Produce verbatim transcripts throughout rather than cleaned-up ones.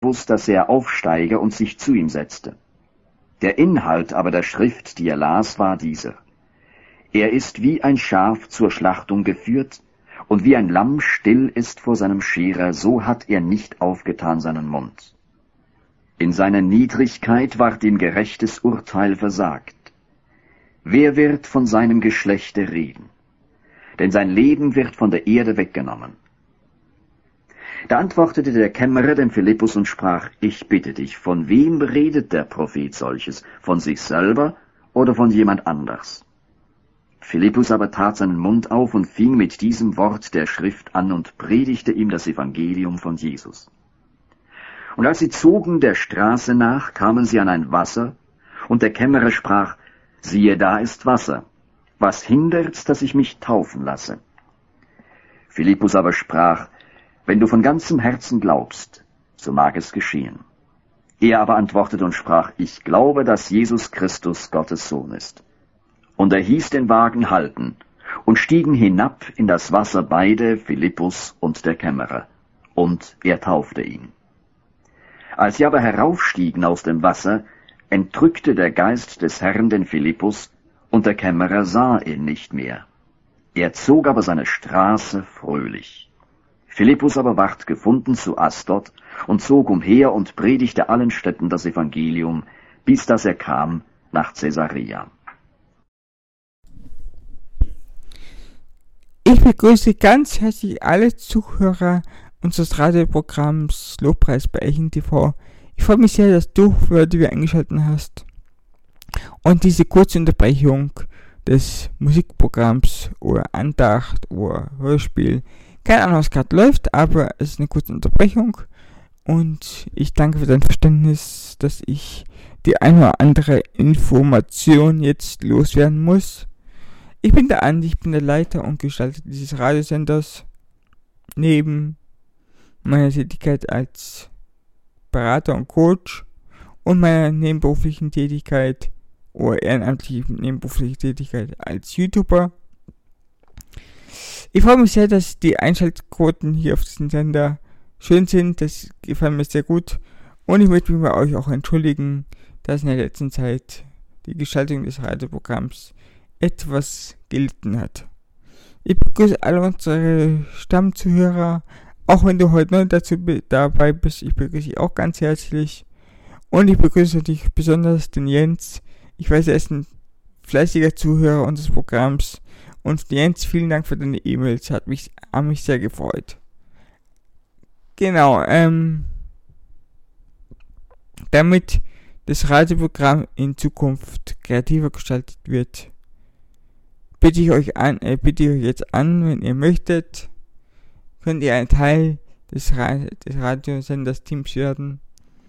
dass er aufsteige und sich zu ihm setzte. Der Inhalt aber der Schrift, die er las, war dieser: Er ist wie ein Schaf zur Schlachtung geführt, und wie ein Lamm still ist vor seinem Scherer, so hat er nicht aufgetan seinen Mund. In seiner Niedrigkeit ward ihm gerechtes Urteil versagt. Wer wird von seinem Geschlechte reden? Denn sein Leben wird von der Erde weggenommen. Da antwortete der Kämmerer dem Philippus und sprach: Ich bitte dich, von wem redet der Prophet solches? Von sich selber oder von jemand anders? Philippus aber tat seinen Mund auf und fing mit diesem Wort der Schrift an und predigte ihm das Evangelium von Jesus. Und als sie zogen der Straße nach, kamen sie an ein Wasser, und der Kämmerer sprach: Siehe, da ist Wasser. Was hindert's, dass ich mich taufen lasse? Philippus aber sprach: Wenn du von ganzem Herzen glaubst, so mag es geschehen. Er aber antwortete und sprach: Ich glaube, dass Jesus Christus Gottes Sohn ist. Und er hieß den Wagen halten, und stiegen hinab in das Wasser beide, Philippus und der Kämmerer, und er taufte ihn. Als sie aber heraufstiegen aus dem Wasser, entrückte der Geist des Herrn den Philippus, und der Kämmerer sah ihn nicht mehr. Er zog aber seine Straße fröhlich. Philippus aber ward gefunden zu Asdod und zog umher und predigte allen Städten das Evangelium, bis dass er kam nach Caesarea. Ich begrüße ganz herzlich alle Zuhörer unseres Radioprogramms Lobpreis bei Echen T V. Ich freue mich sehr, dass du für die wir eingeschaltet hast. Und diese kurze Unterbrechung des Musikprogramms oder Andacht oder Hörspiel, keine Ahnung, was gerade läuft, aber es ist eine kurze Unterbrechung. Und ich danke für dein Verständnis, dass ich die eine oder andere Information jetzt loswerden muss. Ich bin der Andi, ich bin der Leiter und Gestalter dieses Radiosenders. Neben meiner Tätigkeit als Berater und Coach und meiner nebenberuflichen Tätigkeit oder ehrenamtlichen nebenberuflichen Tätigkeit als YouTuber. Ich freue mich sehr, dass die Einschaltquoten hier auf diesem Sender schön sind. Das gefällt mir sehr gut. Und ich möchte mich bei euch auch entschuldigen, dass in der letzten Zeit die Gestaltung des Radioprogramms etwas gelitten hat. Ich begrüße alle unsere Stammzuhörer, auch wenn du heute neu dazu be- dabei bist. Ich begrüße dich auch ganz herzlich. Und ich begrüße dich besonders den Jens. Ich weiß, er ist ein fleißiger Zuhörer unseres Programms. Und Jens, vielen Dank für deine E-Mails. Hat mich, hat mich sehr gefreut. Genau, ähm, damit das Radioprogramm in Zukunft kreativer gestaltet wird, bitte ich euch an, äh, bitte ich euch jetzt an, wenn ihr möchtet, könnt ihr ein Teil des, Ra- des Radiosenders Teams werden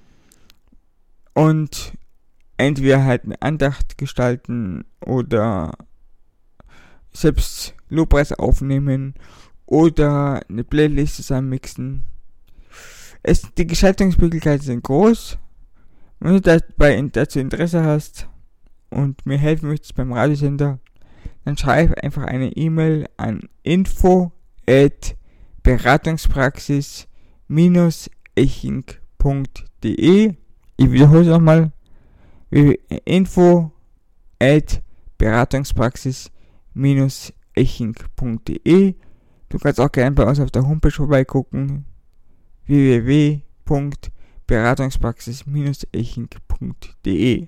und entweder halt eine Andacht gestalten oder selbst Lobpreis aufnehmen oder eine Playlist zusammenmixen. Es, die Gestaltungsmöglichkeiten sind groß. Wenn du dabei dazu Interesse hast und mir helfen möchtest beim Radiosender, dann schreib einfach eine E-Mail an info at beratungspraxis eching punkt de. Ich wiederhole es nochmal. info at beratungspraxis eching punkt de. Du kannst auch gerne bei uns auf der Homepage vorbeigucken. w w w punkt beratungspraxis eching punkt de.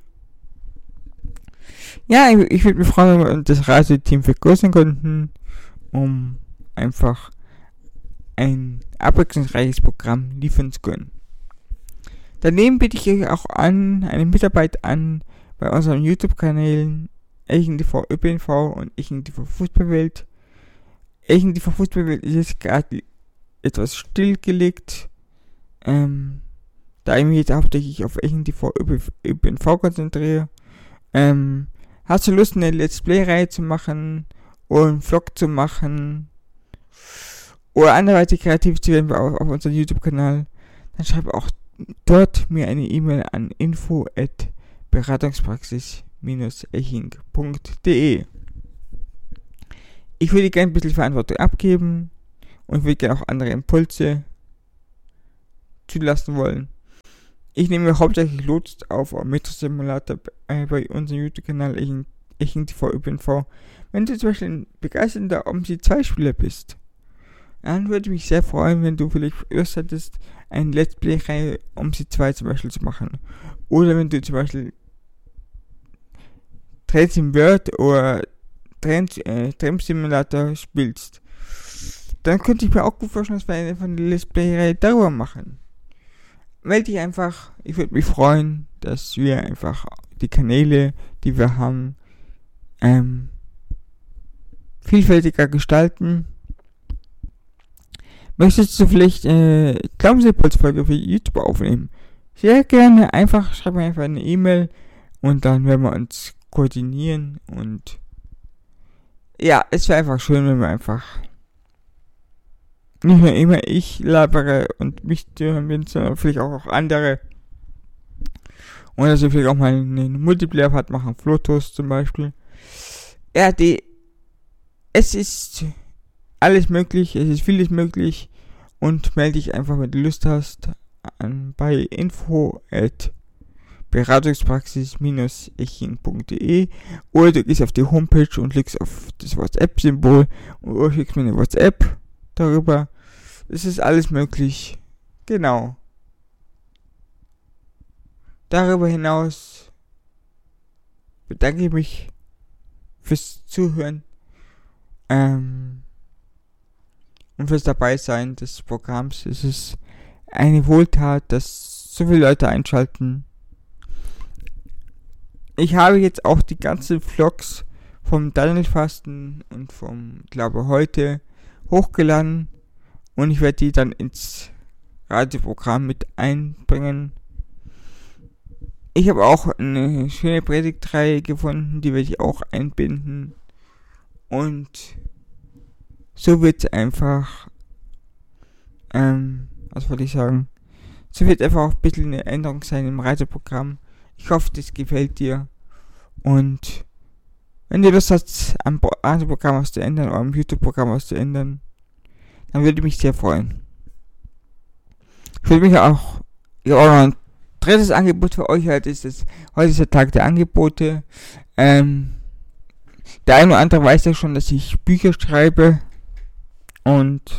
Ja, ich, ich würde mich freuen, wenn wir das Radioteam vergrößern könnten, um einfach ein abwechslungsreiches Programm liefern zu können. Daneben biete ich euch auch an, eine Mitarbeit an bei unseren YouTube-Kanälen Echen T V Ö P N V und Echen T V Fußballwelt. Echen T V Fußballwelt ist jetzt gerade etwas stillgelegt, ähm, da ich mich jetzt hauptsächlich auf Echen T V Ö P N V konzentriere. Ähm, hast du Lust, eine Let's Play-Reihe zu machen oder einen Vlog zu machen oder anderweitig kreativ zu werden auf, auf unserem YouTube-Kanal, dann schreib auch dort mir eine E-Mail an info at beratungspraxis eching punkt de. Ich würde gerne ein bisschen Verantwortung abgeben und würde gerne auch andere Impulse zulassen wollen. Ich nehme hauptsächlich Lotus auf, oder Metro Simulator äh, bei unserem YouTube-Kanal Eching T V Ö P N V. Wenn du zum Beispiel ein begeisterter O M S I zwei Spieler bist, dann würde ich mich sehr freuen, wenn du vielleicht Lust hättest, eine Let's Play-Reihe O M S I zwei zum Beispiel zu machen. Oder wenn du zum Beispiel Train Sim World oder Train, äh, Train Simulator spielst, dann könnte ich mir auch gut vorstellen, dass wir einfach eine Let's Play-Reihe darüber machen. Melde dich einfach, ich würde mich freuen, dass wir einfach die Kanäle, die wir haben, ähm, vielfältiger gestalten. Möchtest du vielleicht äh, Glaubensimpulsfolge für YouTube aufnehmen? Sehr gerne, einfach schreib mir einfach eine E-Mail und dann werden wir uns koordinieren und ja, es wäre einfach schön, wenn wir einfach nicht nur immer ich labere und mich hören bin, sondern vielleicht auch, auch andere. Und dass wir vielleicht auch mal einen Multiplayer-Part machen, Flotos zum Beispiel. Ja, die, es ist alles möglich, es ist vieles möglich und melde dich einfach, wenn du Lust hast, an, bei info at beratungspraxis Bindestrich eching Punkt de oder du gehst auf die Homepage und klickst auf das WhatsApp-Symbol oder schickst mir eine WhatsApp darüber. Es ist alles möglich. Genau. Darüber hinaus bedanke ich mich fürs Zuhören ähm, und fürs Dabeisein des Programms. Es ist eine Wohltat, dass so viele Leute einschalten. Ich habe jetzt auch die ganzen Vlogs vom Daniel-Fasten und vom Glaube heute hochgeladen und ich werde die dann ins Radioprogramm mit einbringen. Ich habe auch eine schöne Predigtreihe gefunden, die werde ich auch einbinden und so wird es einfach, ähm, was wollte ich sagen, so wird einfach auch ein bisschen eine Änderung sein im Radioprogramm. Ich hoffe, das gefällt dir und wenn du Lust hast, am Radioprogramm was zu ändern oder am YouTube-Programm was zu ändern, dann würde ich mich sehr freuen. Ich würde mich auch, ja, auch noch ein drittes Angebot für euch halt ist es, heute ist der Tag der Angebote. Ähm, der eine oder andere weiß ja schon, dass ich Bücher schreibe und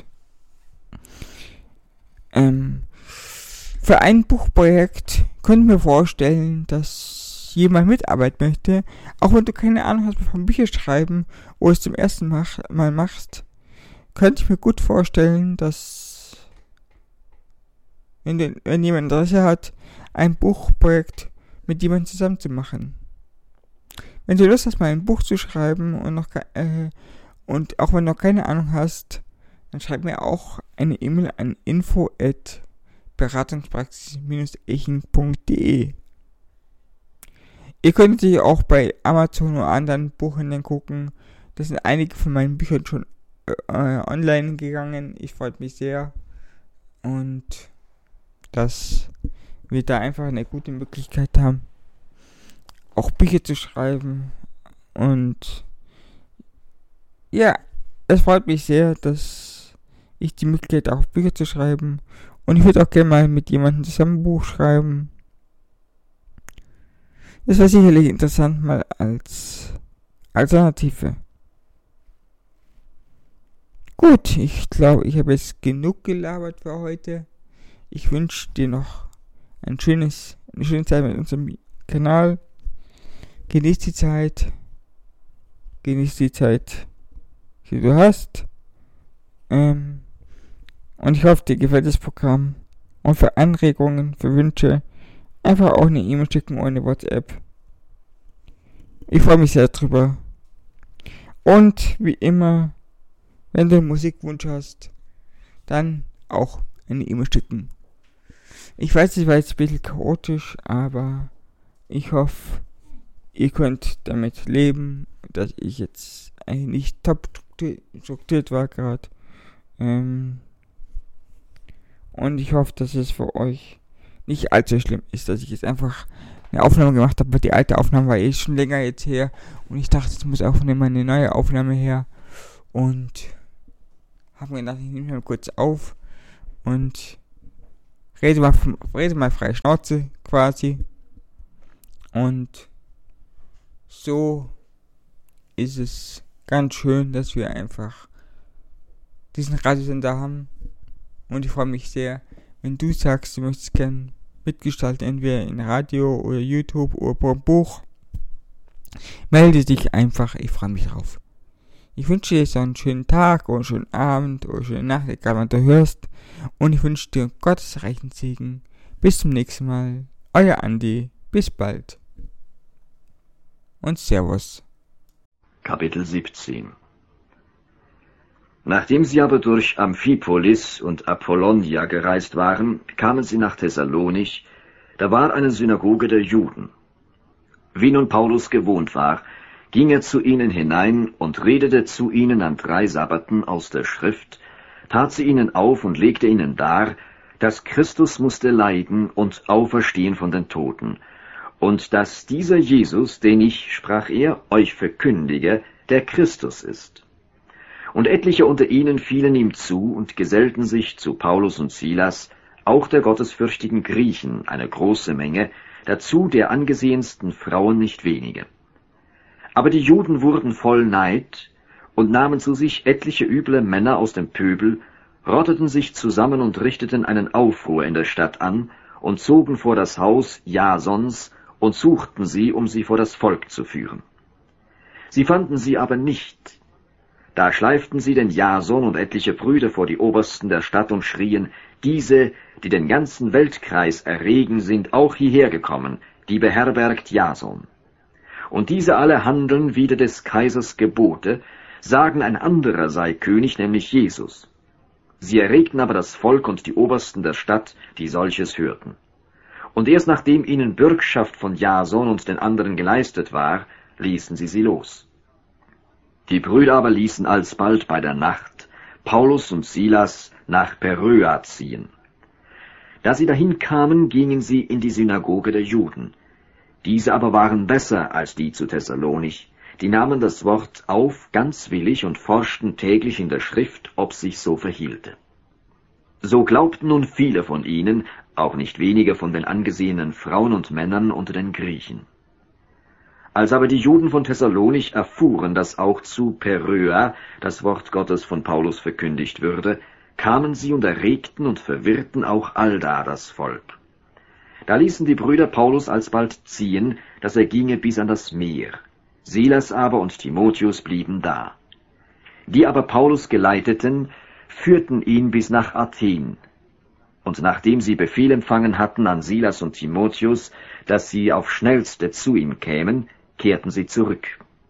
ähm, für ein Buchprojekt könnte ich mir vorstellen, dass jemand mitarbeiten möchte, auch wenn du keine Ahnung hast vom Bücherschreiben oder es zum ersten Mal machst, könnte ich mir gut vorstellen, dass wenn, du, wenn jemand Interesse hat, ein Buchprojekt mit jemandem zusammen zu machen. Wenn du Lust hast, mal ein Buch zu schreiben und noch äh, und auch wenn du noch keine Ahnung hast, dann schreib mir auch eine E-Mail an info at beratungspraxis Bindestrich eching Punkt de. Ihr könnt natürlich auch bei Amazon oder anderen Buchhändlern gucken. Da sind einige von meinen Büchern schon äh, online gegangen. Ich freue mich sehr. Und dass wir da einfach eine gute Möglichkeit haben, auch Bücher zu schreiben. Und ja, es freut mich sehr, dass ich die Möglichkeit habe, auch Bücher zu schreiben. Und ich würde auch gerne mal mit jemandem zusammen ein Buch schreiben. Das war sicherlich interessant mal als Alternative. Gut, ich glaube, ich habe jetzt genug gelabert für heute. Ich wünsche dir noch ein schönes, eine schöne Zeit mit unserem Kanal. Genieß die Zeit. Genieß die Zeit, die du hast. Ähm, und ich hoffe, dir gefällt das Programm. Und für Anregungen, für Wünsche, einfach auch eine E-Mail schicken oder eine WhatsApp. Ich freue mich sehr drüber. Und wie immer, wenn du einen Musikwunsch hast, dann auch eine E-Mail schicken. Ich weiß, es war jetzt ein bisschen chaotisch, aber ich hoffe, ihr könnt damit leben, dass ich jetzt eigentlich nicht top strukturiert war gerade. Ähm und ich hoffe, dass es für euch nicht allzu schlimm ist, dass ich jetzt einfach eine Aufnahme gemacht habe, weil die alte Aufnahme war eh schon länger jetzt her und ich dachte, es muss auch mal eine neue Aufnahme her und habe mir gedacht, ich nehme mal kurz auf und rede mal, rede mal frei Schnauze quasi. Und so ist es ganz schön, dass wir einfach diesen Radiosender haben. Und ich freue mich sehr, wenn du sagst, du möchtest gerne mitgestalten, entweder in Radio oder YouTube oder beim Buch. Melde dich einfach, ich freue mich drauf. Ich wünsche dir so einen schönen Tag oder einen schönen Abend oder eine schöne Nacht, egal wann du hörst. Und ich wünsche dir Gottes reichen Segen. Bis zum nächsten Mal. Euer Andi. Bis bald. Und Servus. Kapitel siebzehn. Nachdem sie aber durch Amphipolis und Apollonia gereist waren, kamen sie nach Thessalonich, da war eine Synagoge der Juden. Wie nun Paulus gewohnt war, ging er zu ihnen hinein und redete zu ihnen an drei Sabbaten aus der Schrift, tat sie ihnen auf und legte ihnen dar, dass Christus musste leiden und auferstehen von den Toten, und dass dieser Jesus, den ich, sprach er, euch verkündige, der Christus ist. Und etliche unter ihnen fielen ihm zu und gesellten sich zu Paulus und Silas, auch der gottesfürchtigen Griechen, eine große Menge, dazu der angesehensten Frauen nicht wenige. Aber die Juden wurden voll Neid und nahmen zu sich etliche üble Männer aus dem Pöbel, rotteten sich zusammen und richteten einen Aufruhr in der Stadt an und zogen vor das Haus Jasons und suchten sie, um sie vor das Volk zu führen. Sie fanden sie aber nicht. Da schleiften sie den Jason und etliche Brüder vor die Obersten der Stadt und schrien, diese, die den ganzen Weltkreis erregen, sind auch hierher gekommen, die beherbergt Jason. Und diese alle handeln wider des Kaisers Gebote, sagen, ein anderer sei König, nämlich Jesus. Sie erregten aber das Volk und die Obersten der Stadt, die solches hörten. Und erst nachdem ihnen Bürgschaft von Jason und den anderen geleistet war, ließen sie sie los. Die Brüder aber ließen alsbald bei der Nacht Paulus und Silas nach Beröa ziehen. Da sie dahin kamen, gingen sie in die Synagoge der Juden. Diese aber waren besser als die zu Thessalonich, die nahmen das Wort auf ganz willig und forschten täglich in der Schrift, ob sich so verhielte. So glaubten nun viele von ihnen, auch nicht wenige von den angesehenen Frauen und Männern unter den Griechen. Als aber die Juden von Thessalonich erfuhren, dass auch zu Beröa das Wort Gottes von Paulus verkündigt würde, kamen sie und erregten und verwirrten auch allda das Volk. Da ließen die Brüder Paulus alsbald ziehen, dass er ginge bis an das Meer. Silas aber und Timotheus blieben da. Die aber Paulus geleiteten, führten ihn bis nach Athen. Und nachdem sie Befehl empfangen hatten an Silas und Timotheus, dass sie auf schnellste zu ihm kämen, kehrten sie zurück.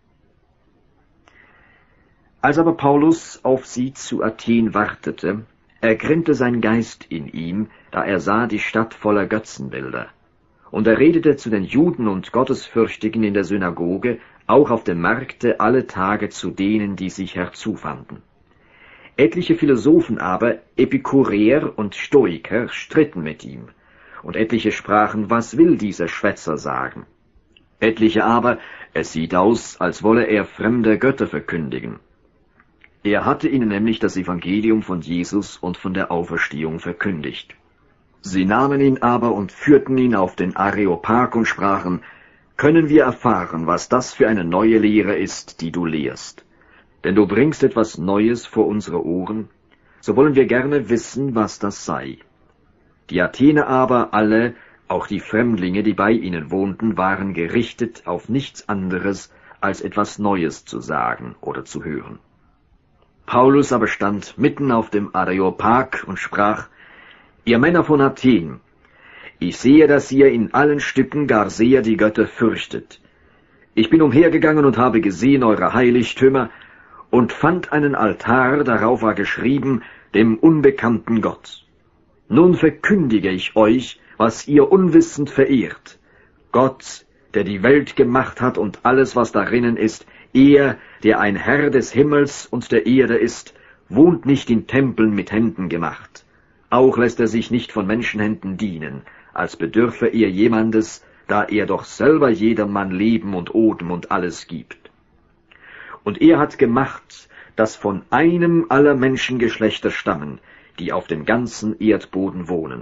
Als aber Paulus auf sie zu Athen wartete, ergrimmte sein Geist in ihm, da er sah die Stadt voller Götzenbilder. Und er redete zu den Juden und Gottesfürchtigen in der Synagoge, auch auf dem Markte alle Tage zu denen, die sich herzufanden. Etliche Philosophen aber, Epikureer und Stoiker, stritten mit ihm, und etliche sprachen, was will dieser Schwätzer sagen? Etliche aber, es sieht aus, als wolle er fremde Götter verkündigen. Er hatte ihnen nämlich das Evangelium von Jesus und von der Auferstehung verkündigt. Sie nahmen ihn aber und führten ihn auf den Areopag und sprachen, können wir erfahren, was das für eine neue Lehre ist, die du lehrst? Denn du bringst etwas Neues vor unsere Ohren, so wollen wir gerne wissen, was das sei. Die Athener aber alle, auch die Fremdlinge, die bei ihnen wohnten, waren gerichtet auf nichts anderes, als etwas Neues zu sagen oder zu hören. Paulus aber stand mitten auf dem Areopag und sprach, ihr Männer von Athen, ich sehe, dass ihr in allen Stücken gar sehr die Götter fürchtet. Ich bin umhergegangen und habe gesehen eure Heiligtümer und fand einen Altar, darauf war geschrieben, dem unbekannten Gott. Nun verkündige ich euch, was ihr unwissend verehrt. Gott, der die Welt gemacht hat und alles, was darinnen ist, er, der ein Herr des Himmels und der Erde ist, wohnt nicht in Tempeln mit Händen gemacht. Auch lässt er sich nicht von Menschenhänden dienen, als bedürfe er jemandes, da er doch selber jedermann Leben und Odem und alles gibt. Und er hat gemacht, dass von einem aller Menschengeschlechter stammen, die auf dem ganzen Erdboden wohnen,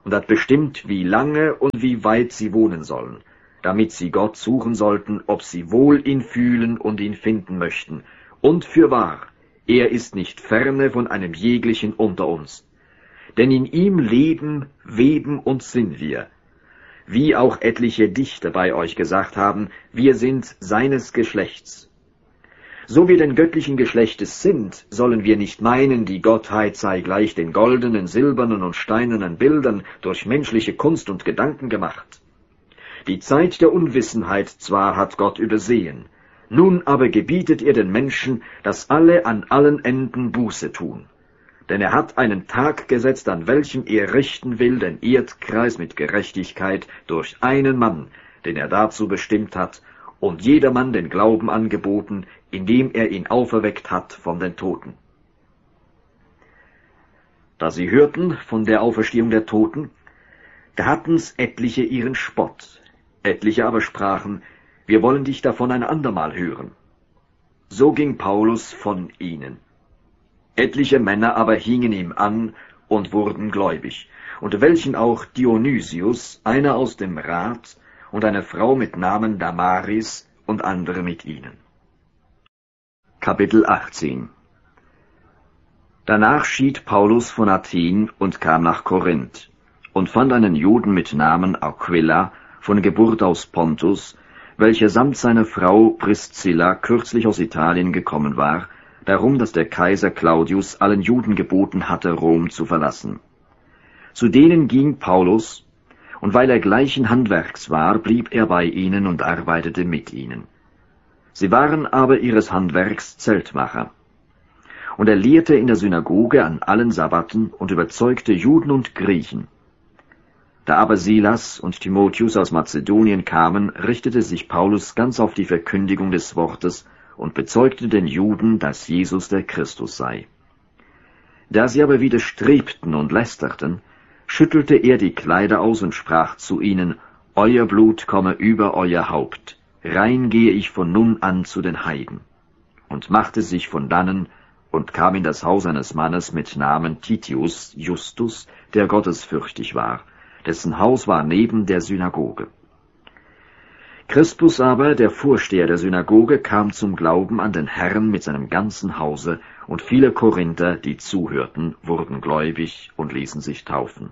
und hat bestimmt, wie lange und wie weit sie wohnen sollen, damit sie Gott suchen sollten, ob sie wohl ihn fühlen und ihn finden möchten. Und fürwahr, er ist nicht ferne von einem jeglichen unter uns. Denn in ihm leben, weben und sind wir. Wie auch etliche Dichter bei euch gesagt haben, wir sind seines Geschlechts. So wir denn göttlichen Geschlechtes sind, sollen wir nicht meinen, die Gottheit sei gleich den goldenen, silbernen und steinernen Bildern durch menschliche Kunst und Gedanken gemacht. Die Zeit der Unwissenheit zwar hat Gott übersehen, nun aber gebietet er den Menschen, dass alle an allen Enden Buße tun. Denn er hat einen Tag gesetzt, an welchem er richten will den Erdkreis mit Gerechtigkeit durch einen Mann, den er dazu bestimmt hat, und jedermann den Glauben angeboten, indem er ihn auferweckt hat von den Toten. Da sie hörten von der Auferstehung der Toten, da hatten's etliche ihren Spott, etliche aber sprachen, wir wollen dich davon ein andermal hören. So ging Paulus von ihnen. Etliche Männer aber hingen ihm an und wurden gläubig, unter welchen auch Dionysius, einer aus dem Rat, und eine Frau mit Namen Damaris und andere mit ihnen. Kapitel achtzehn. Danach schied Paulus von Athen und kam nach Korinth und fand einen Juden mit Namen Aquila, von Geburt aus Pontus, welcher samt seiner Frau Priscilla kürzlich aus Italien gekommen war, darum, dass der Kaiser Claudius allen Juden geboten hatte, Rom zu verlassen. Zu denen ging Paulus, und weil er gleichen Handwerks war, blieb er bei ihnen und arbeitete mit ihnen. Sie waren aber ihres Handwerks Zeltmacher. Und er lehrte in der Synagoge an allen Sabbaten und überzeugte Juden und Griechen. Da aber Silas und Timotheus aus Mazedonien kamen, richtete sich Paulus ganz auf die Verkündigung des Wortes und bezeugte den Juden, dass Jesus der Christus sei. Da sie aber widerstrebten und lästerten, schüttelte er die Kleider aus und sprach zu ihnen, Euer Blut komme über euer Haupt, rein gehe ich von nun an zu den Heiden. Und machte sich von dannen und kam in das Haus eines Mannes mit Namen Titius Justus, der gottesfürchtig war, dessen Haus war neben der Synagoge. Crispus aber, der Vorsteher der Synagoge, kam zum Glauben an den Herrn mit seinem ganzen Hause, und viele Korinther, die zuhörten, wurden gläubig und ließen sich taufen.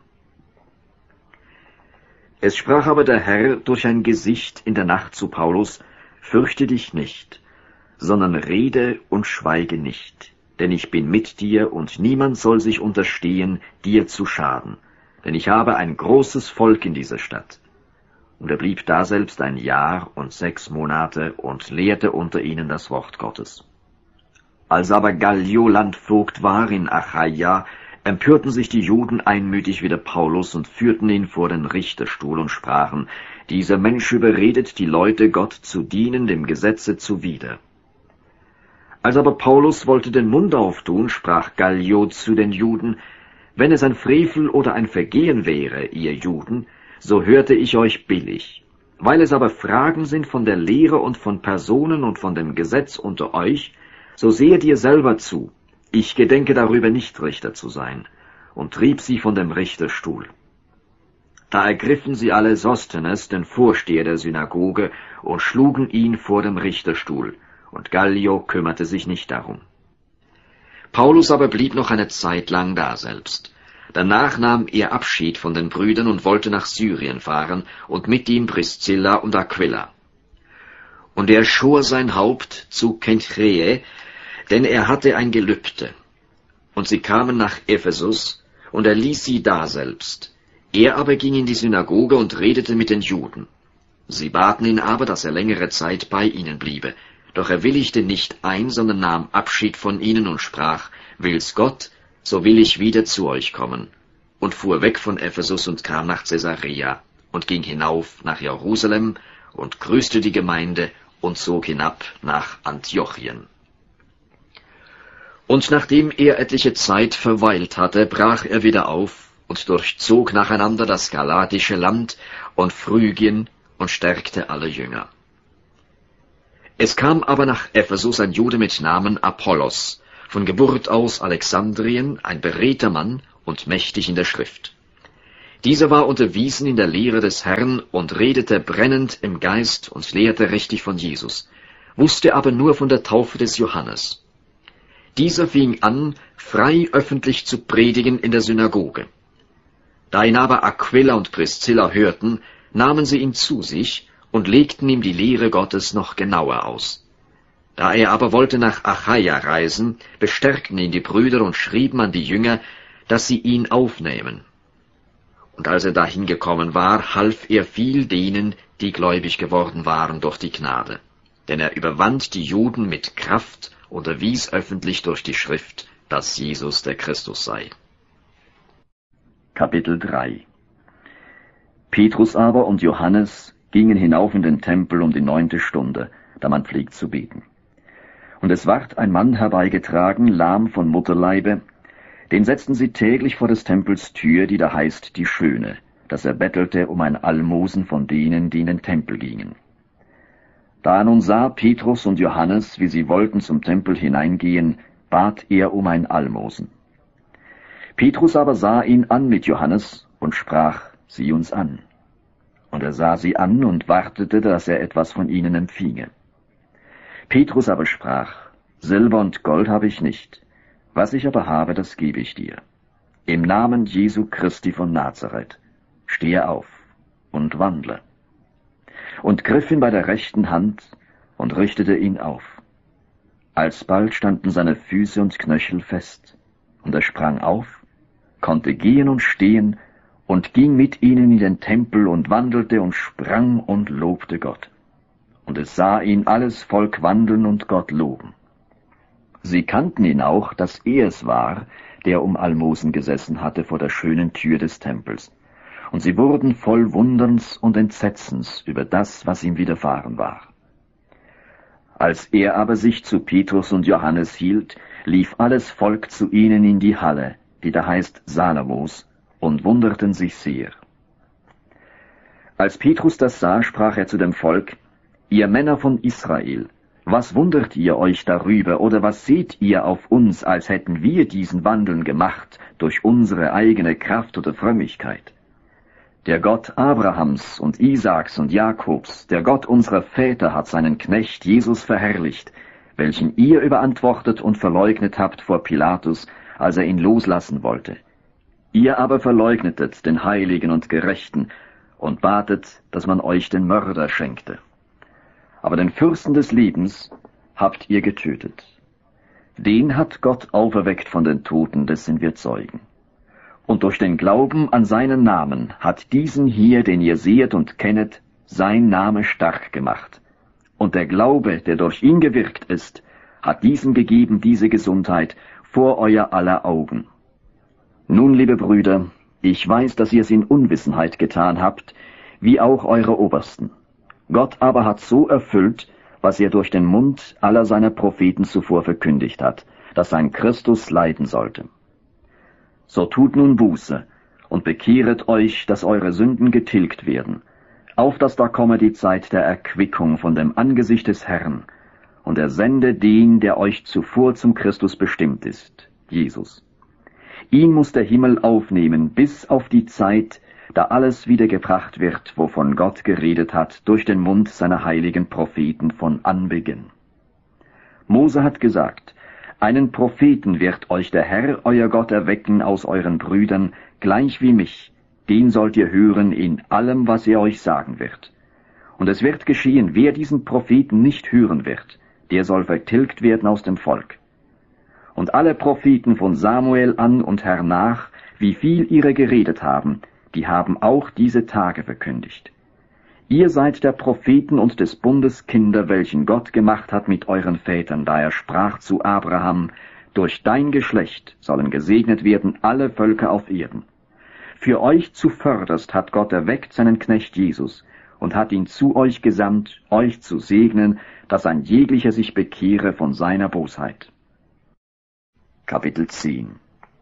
Es sprach aber der Herr durch ein Gesicht in der Nacht zu Paulus, Fürchte dich nicht, sondern rede und schweige nicht, denn ich bin mit dir, und niemand soll sich unterstehen, dir zu schaden, denn ich habe ein großes Volk in dieser Stadt. Und er blieb daselbst ein Jahr und sechs Monate und lehrte unter ihnen das Wort Gottes. Als aber Gallio Landvogt war in Achaia, empörten sich die Juden einmütig wider Paulus und führten ihn vor den Richterstuhl und sprachen, dieser Mensch überredet die Leute, Gott zu dienen, dem Gesetze zuwider. Als aber Paulus wollte den Mund auftun, sprach Gallio zu den Juden, wenn es ein Frevel oder ein Vergehen wäre, ihr Juden, so hörte ich euch billig. Weil es aber Fragen sind von der Lehre und von Personen und von dem Gesetz unter euch, so sehet ihr selber zu, ich gedenke darüber nicht Richter zu sein, und trieb sie von dem Richterstuhl. Da ergriffen sie alle Sosthenes, den Vorsteher der Synagoge, und schlugen ihn vor dem Richterstuhl, und Gallio kümmerte sich nicht darum. Paulus aber blieb noch eine Zeit lang daselbst. Danach nahm er Abschied von den Brüdern und wollte nach Syrien fahren, und mit ihm Priscilla und Aquila. Und er schor sein Haupt zu Kenchreae, denn er hatte ein Gelübde. Und sie kamen nach Ephesus, und er ließ sie daselbst. Er aber ging in die Synagoge und redete mit den Juden. Sie baten ihn aber, dass er längere Zeit bei ihnen bliebe. Doch er willigte nicht ein, sondern nahm Abschied von ihnen und sprach, Will's Gott, so will ich wieder zu euch kommen. Und fuhr weg von Ephesus und kam nach Caesarea und ging hinauf nach Jerusalem und grüßte die Gemeinde und zog hinab nach Antiochien. Und nachdem er etliche Zeit verweilt hatte, brach er wieder auf und durchzog nacheinander das galatische Land und Phrygien und stärkte alle Jünger. Es kam aber nach Ephesus ein Jude mit Namen Apollos, von Geburt aus Alexandrien, ein beredter Mann und mächtig in der Schrift. Dieser war unterwiesen in der Lehre des Herrn und redete brennend im Geist und lehrte richtig von Jesus, wusste aber nur von der Taufe des Johannes. Dieser fing an, frei öffentlich zu predigen in der Synagoge. Da ihn aber Aquila und Priscilla hörten, nahmen sie ihn zu sich und legten ihm die Lehre Gottes noch genauer aus. Da er aber wollte nach Achaia reisen, bestärkten ihn die Brüder und schrieben an die Jünger, dass sie ihn aufnehmen. Und als er dahin gekommen war, half er viel denen, die gläubig geworden waren durch die Gnade. Denn er überwand die Juden mit Kraft und erwies öffentlich durch die Schrift, dass Jesus der Christus sei. Kapitel drei. Petrus aber und Johannes gingen hinauf in den Tempel um die neunte Stunde, da man pflegt zu beten. Und es ward ein Mann herbeigetragen, lahm von Mutterleibe, den setzten sie täglich vor des Tempels Tür, die da heißt die Schöne, dass er bettelte um ein Almosen von denen, die in den Tempel gingen. Da er nun sah Petrus und Johannes, wie sie wollten zum Tempel hineingehen, bat er um ein Almosen. Petrus aber sah ihn an mit Johannes und sprach, sieh uns an. Und er sah sie an und wartete, dass er etwas von ihnen empfinge. Petrus aber sprach, Silber und Gold habe ich nicht, was ich aber habe, das gebe ich dir. Im Namen Jesu Christi von Nazareth, stehe auf und wandle. Und griff ihn bei der rechten Hand und richtete ihn auf. Alsbald standen seine Füße und Knöchel fest, und er sprang auf, konnte gehen und stehen, und ging mit ihnen in den Tempel und wandelte und sprang und lobte Gott. Und es sah ihn alles Volk wandeln und Gott loben. Sie kannten ihn auch, dass er es war, der um Almosen gesessen hatte vor der schönen Tür des Tempels. Und sie wurden voll Wunderns und Entsetzens über das, was ihm widerfahren war. Als er aber sich zu Petrus und Johannes hielt, lief alles Volk zu ihnen in die Halle, die da heißt Salamos, und wunderten sich sehr. Als Petrus das sah, sprach er zu dem Volk, ihr Männer von Israel, was wundert ihr euch darüber, oder was seht ihr auf uns, als hätten wir diesen Wandeln gemacht, durch unsere eigene Kraft oder Frömmigkeit? Der Gott Abrahams und Isaaks und Jakobs, der Gott unserer Väter, hat seinen Knecht Jesus verherrlicht, welchen ihr überantwortet und verleugnet habt vor Pilatus, als er ihn loslassen wollte. Ihr aber verleugnetet den Heiligen und Gerechten und batet, dass man euch den Mörder schenkte. Aber den Fürsten des Lebens habt ihr getötet. Den hat Gott auferweckt von den Toten, des sind wir Zeugen. Und durch den Glauben an seinen Namen hat diesen hier, den ihr sehet und kennet, sein Name stark gemacht. Und der Glaube, der durch ihn gewirkt ist, hat diesem gegeben diese Gesundheit vor euer aller Augen. Nun, liebe Brüder, ich weiß, dass ihr es in Unwissenheit getan habt, wie auch eure Obersten. Gott aber hat so erfüllt, was er durch den Mund aller seiner Propheten zuvor verkündigt hat, dass sein Christus leiden sollte. So tut nun Buße und bekehret euch, dass eure Sünden getilgt werden, auf dass da komme die Zeit der Erquickung von dem Angesicht des Herrn, und er sende den, der euch zuvor zum Christus bestimmt ist, Jesus. Ihn muss der Himmel aufnehmen bis auf die Zeit, da alles wiedergebracht wird, wovon Gott geredet hat, durch den Mund seiner heiligen Propheten von Anbeginn. Mose hat gesagt, einen Propheten wird euch der Herr, euer Gott, erwecken aus euren Brüdern, gleich wie mich, den sollt ihr hören in allem, was er euch sagen wird. Und es wird geschehen, wer diesen Propheten nicht hören wird, der soll vertilgt werden aus dem Volk. Und alle Propheten von Samuel an und hernach, wie viel ihre geredet haben, die haben auch diese Tage verkündigt. Ihr seid der Propheten und des Bundes Kinder, welchen Gott gemacht hat mit euren Vätern, da er sprach zu Abraham, durch dein Geschlecht sollen gesegnet werden alle Völker auf Erden. Für euch zuvörderst hat Gott erweckt seinen Knecht Jesus und hat ihn zu euch gesandt, euch zu segnen, dass ein jeglicher sich bekehre von seiner Bosheit. Kapitel zehn.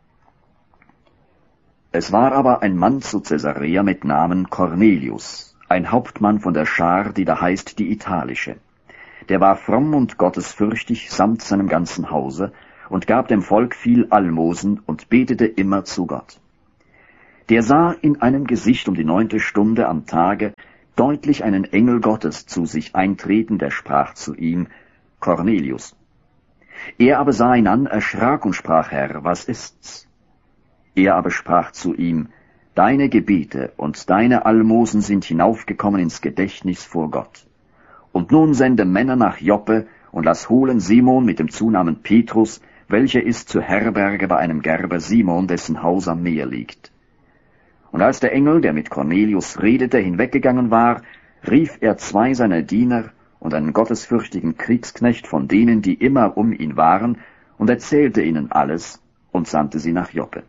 Es war aber ein Mann zu Caesarea mit Namen Cornelius, ein Hauptmann von der Schar, die da heißt die Italische. Der war fromm und gottesfürchtig samt seinem ganzen Hause und gab dem Volk viel Almosen und betete immer zu Gott. Der sah in einem Gesicht um die neunte Stunde am Tage deutlich einen Engel Gottes zu sich eintreten, der sprach zu ihm: Cornelius. Er aber sah ihn an, erschrak und sprach: Herr, was ist's? Er aber sprach zu ihm: Deine Gebete und deine Almosen sind hinaufgekommen ins Gedächtnis vor Gott. Und nun sende Männer nach Joppe und lass holen Simon mit dem Zunamen Petrus, welcher ist zur Herberge bei einem Gerber Simon, dessen Haus am Meer liegt. Und als der Engel, der mit Cornelius redete, hinweggegangen war, rief er zwei seiner Diener und einen gottesfürchtigen Kriegsknecht von denen, die immer um ihn waren, und erzählte ihnen alles und sandte sie nach Joppe.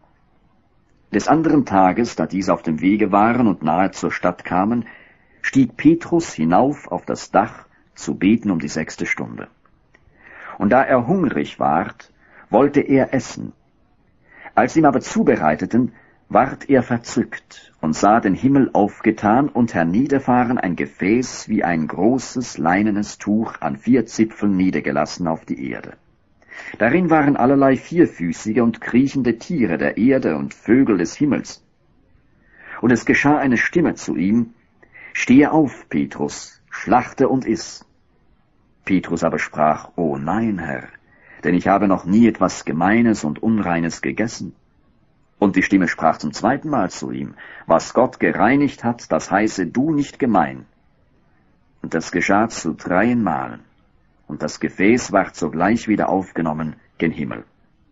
Des anderen Tages, da diese auf dem Wege waren und nahe zur Stadt kamen, stieg Petrus hinauf auf das Dach, zu beten um die sechste Stunde. Und da er hungrig ward, wollte er essen. Als sie ihm aber zubereiteten, ward er verzückt und sah den Himmel aufgetan und herniederfahren ein Gefäß wie ein großes leinenes Tuch an vier Zipfeln niedergelassen auf die Erde. Darin waren allerlei vierfüßige und kriechende Tiere der Erde und Vögel des Himmels. Und es geschah eine Stimme zu ihm: Stehe auf, Petrus, schlachte und iss. Petrus aber sprach: O nein, Herr, denn ich habe noch nie etwas Gemeines und Unreines gegessen. Und die Stimme sprach zum zweiten Mal zu ihm: Was Gott gereinigt hat, das heiße du nicht gemein. Und das geschah zu dreien Malen. Und das Gefäß ward sogleich wieder aufgenommen gen Himmel.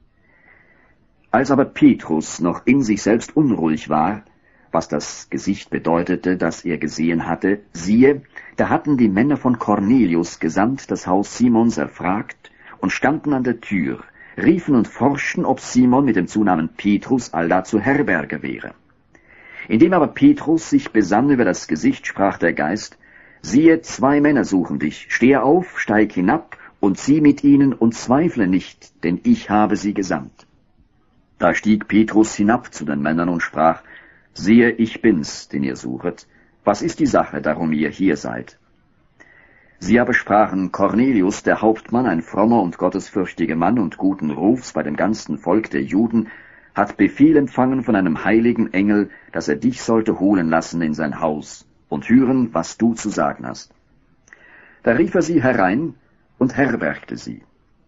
Als aber Petrus noch in sich selbst unruhig war, was das Gesicht bedeutete, das er gesehen hatte, siehe, da hatten die Männer von Cornelius gesandt das Haus Simons erfragt und standen an der Tür, riefen und forschten, ob Simon mit dem Zunamen Petrus allda zur Herberge wäre. Indem aber Petrus sich besann über das Gesicht, sprach der Geist: Siehe, zwei Männer suchen dich, stehe auf, steig hinab und zieh mit ihnen und zweifle nicht, denn ich habe sie gesandt. Da stieg Petrus hinab zu den Männern und sprach: Siehe, ich bin's, den ihr suchet. Was ist die Sache, darum ihr hier seid? Sie aber sprachen: Cornelius, der Hauptmann, ein frommer und gottesfürchtiger Mann und guten Rufs bei dem ganzen Volk der Juden, hat Befehl empfangen von einem heiligen Engel, dass er dich sollte holen lassen in sein Haus und hören, was du zu sagen hast. Da rief er sie herein und herbergte sie.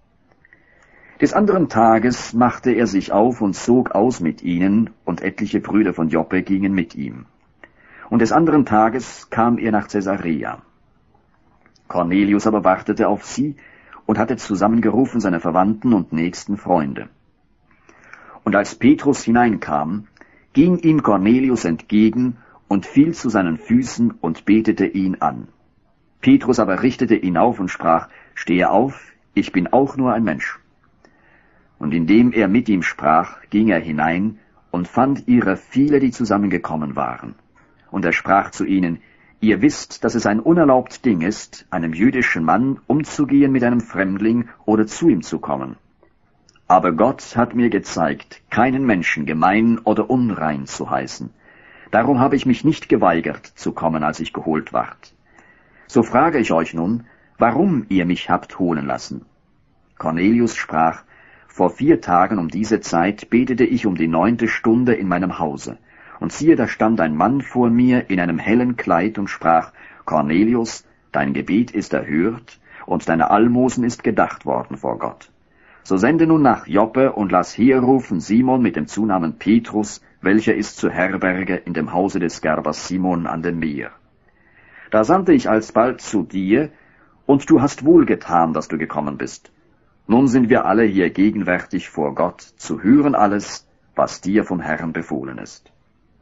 Des anderen Tages machte er sich auf und zog aus mit ihnen, und etliche Brüder von Joppe gingen mit ihm. Und des anderen Tages kam er nach Caesarea. Cornelius aber wartete auf sie und hatte zusammengerufen seine Verwandten und nächsten Freunde. Und als Petrus hineinkam, ging ihm Cornelius entgegen und fiel zu seinen Füßen und betete ihn an. Petrus aber richtete ihn auf und sprach: Stehe auf, ich bin auch nur ein Mensch. Und indem er mit ihm sprach, ging er hinein und fand ihrer viele, die zusammengekommen waren. Und er sprach zu ihnen: Ihr wisst, dass es ein unerlaubt Ding ist, einem jüdischen Mann umzugehen mit einem Fremdling oder zu ihm zu kommen. Aber Gott hat mir gezeigt, keinen Menschen gemein oder unrein zu heißen. Darum habe ich mich nicht geweigert, zu kommen, als ich geholt ward. So frage ich euch nun, warum ihr mich habt holen lassen. Cornelius sprach: Vor vier Tagen um diese Zeit betete ich um die neunte Stunde in meinem Hause. Und siehe, da stand ein Mann vor mir in einem hellen Kleid und sprach: Cornelius, dein Gebet ist erhört, und deine Almosen ist gedacht worden vor Gott. So sende nun nach Joppe und lass herrufen Simon mit dem Zunamen Petrus, welcher ist zur Herberge in dem Hause des Gerbers Simon an dem Meer. Da sandte ich alsbald zu dir, und du hast wohlgetan, dass du gekommen bist. Nun sind wir alle hier gegenwärtig vor Gott, zu hören alles, was dir vom Herrn befohlen ist.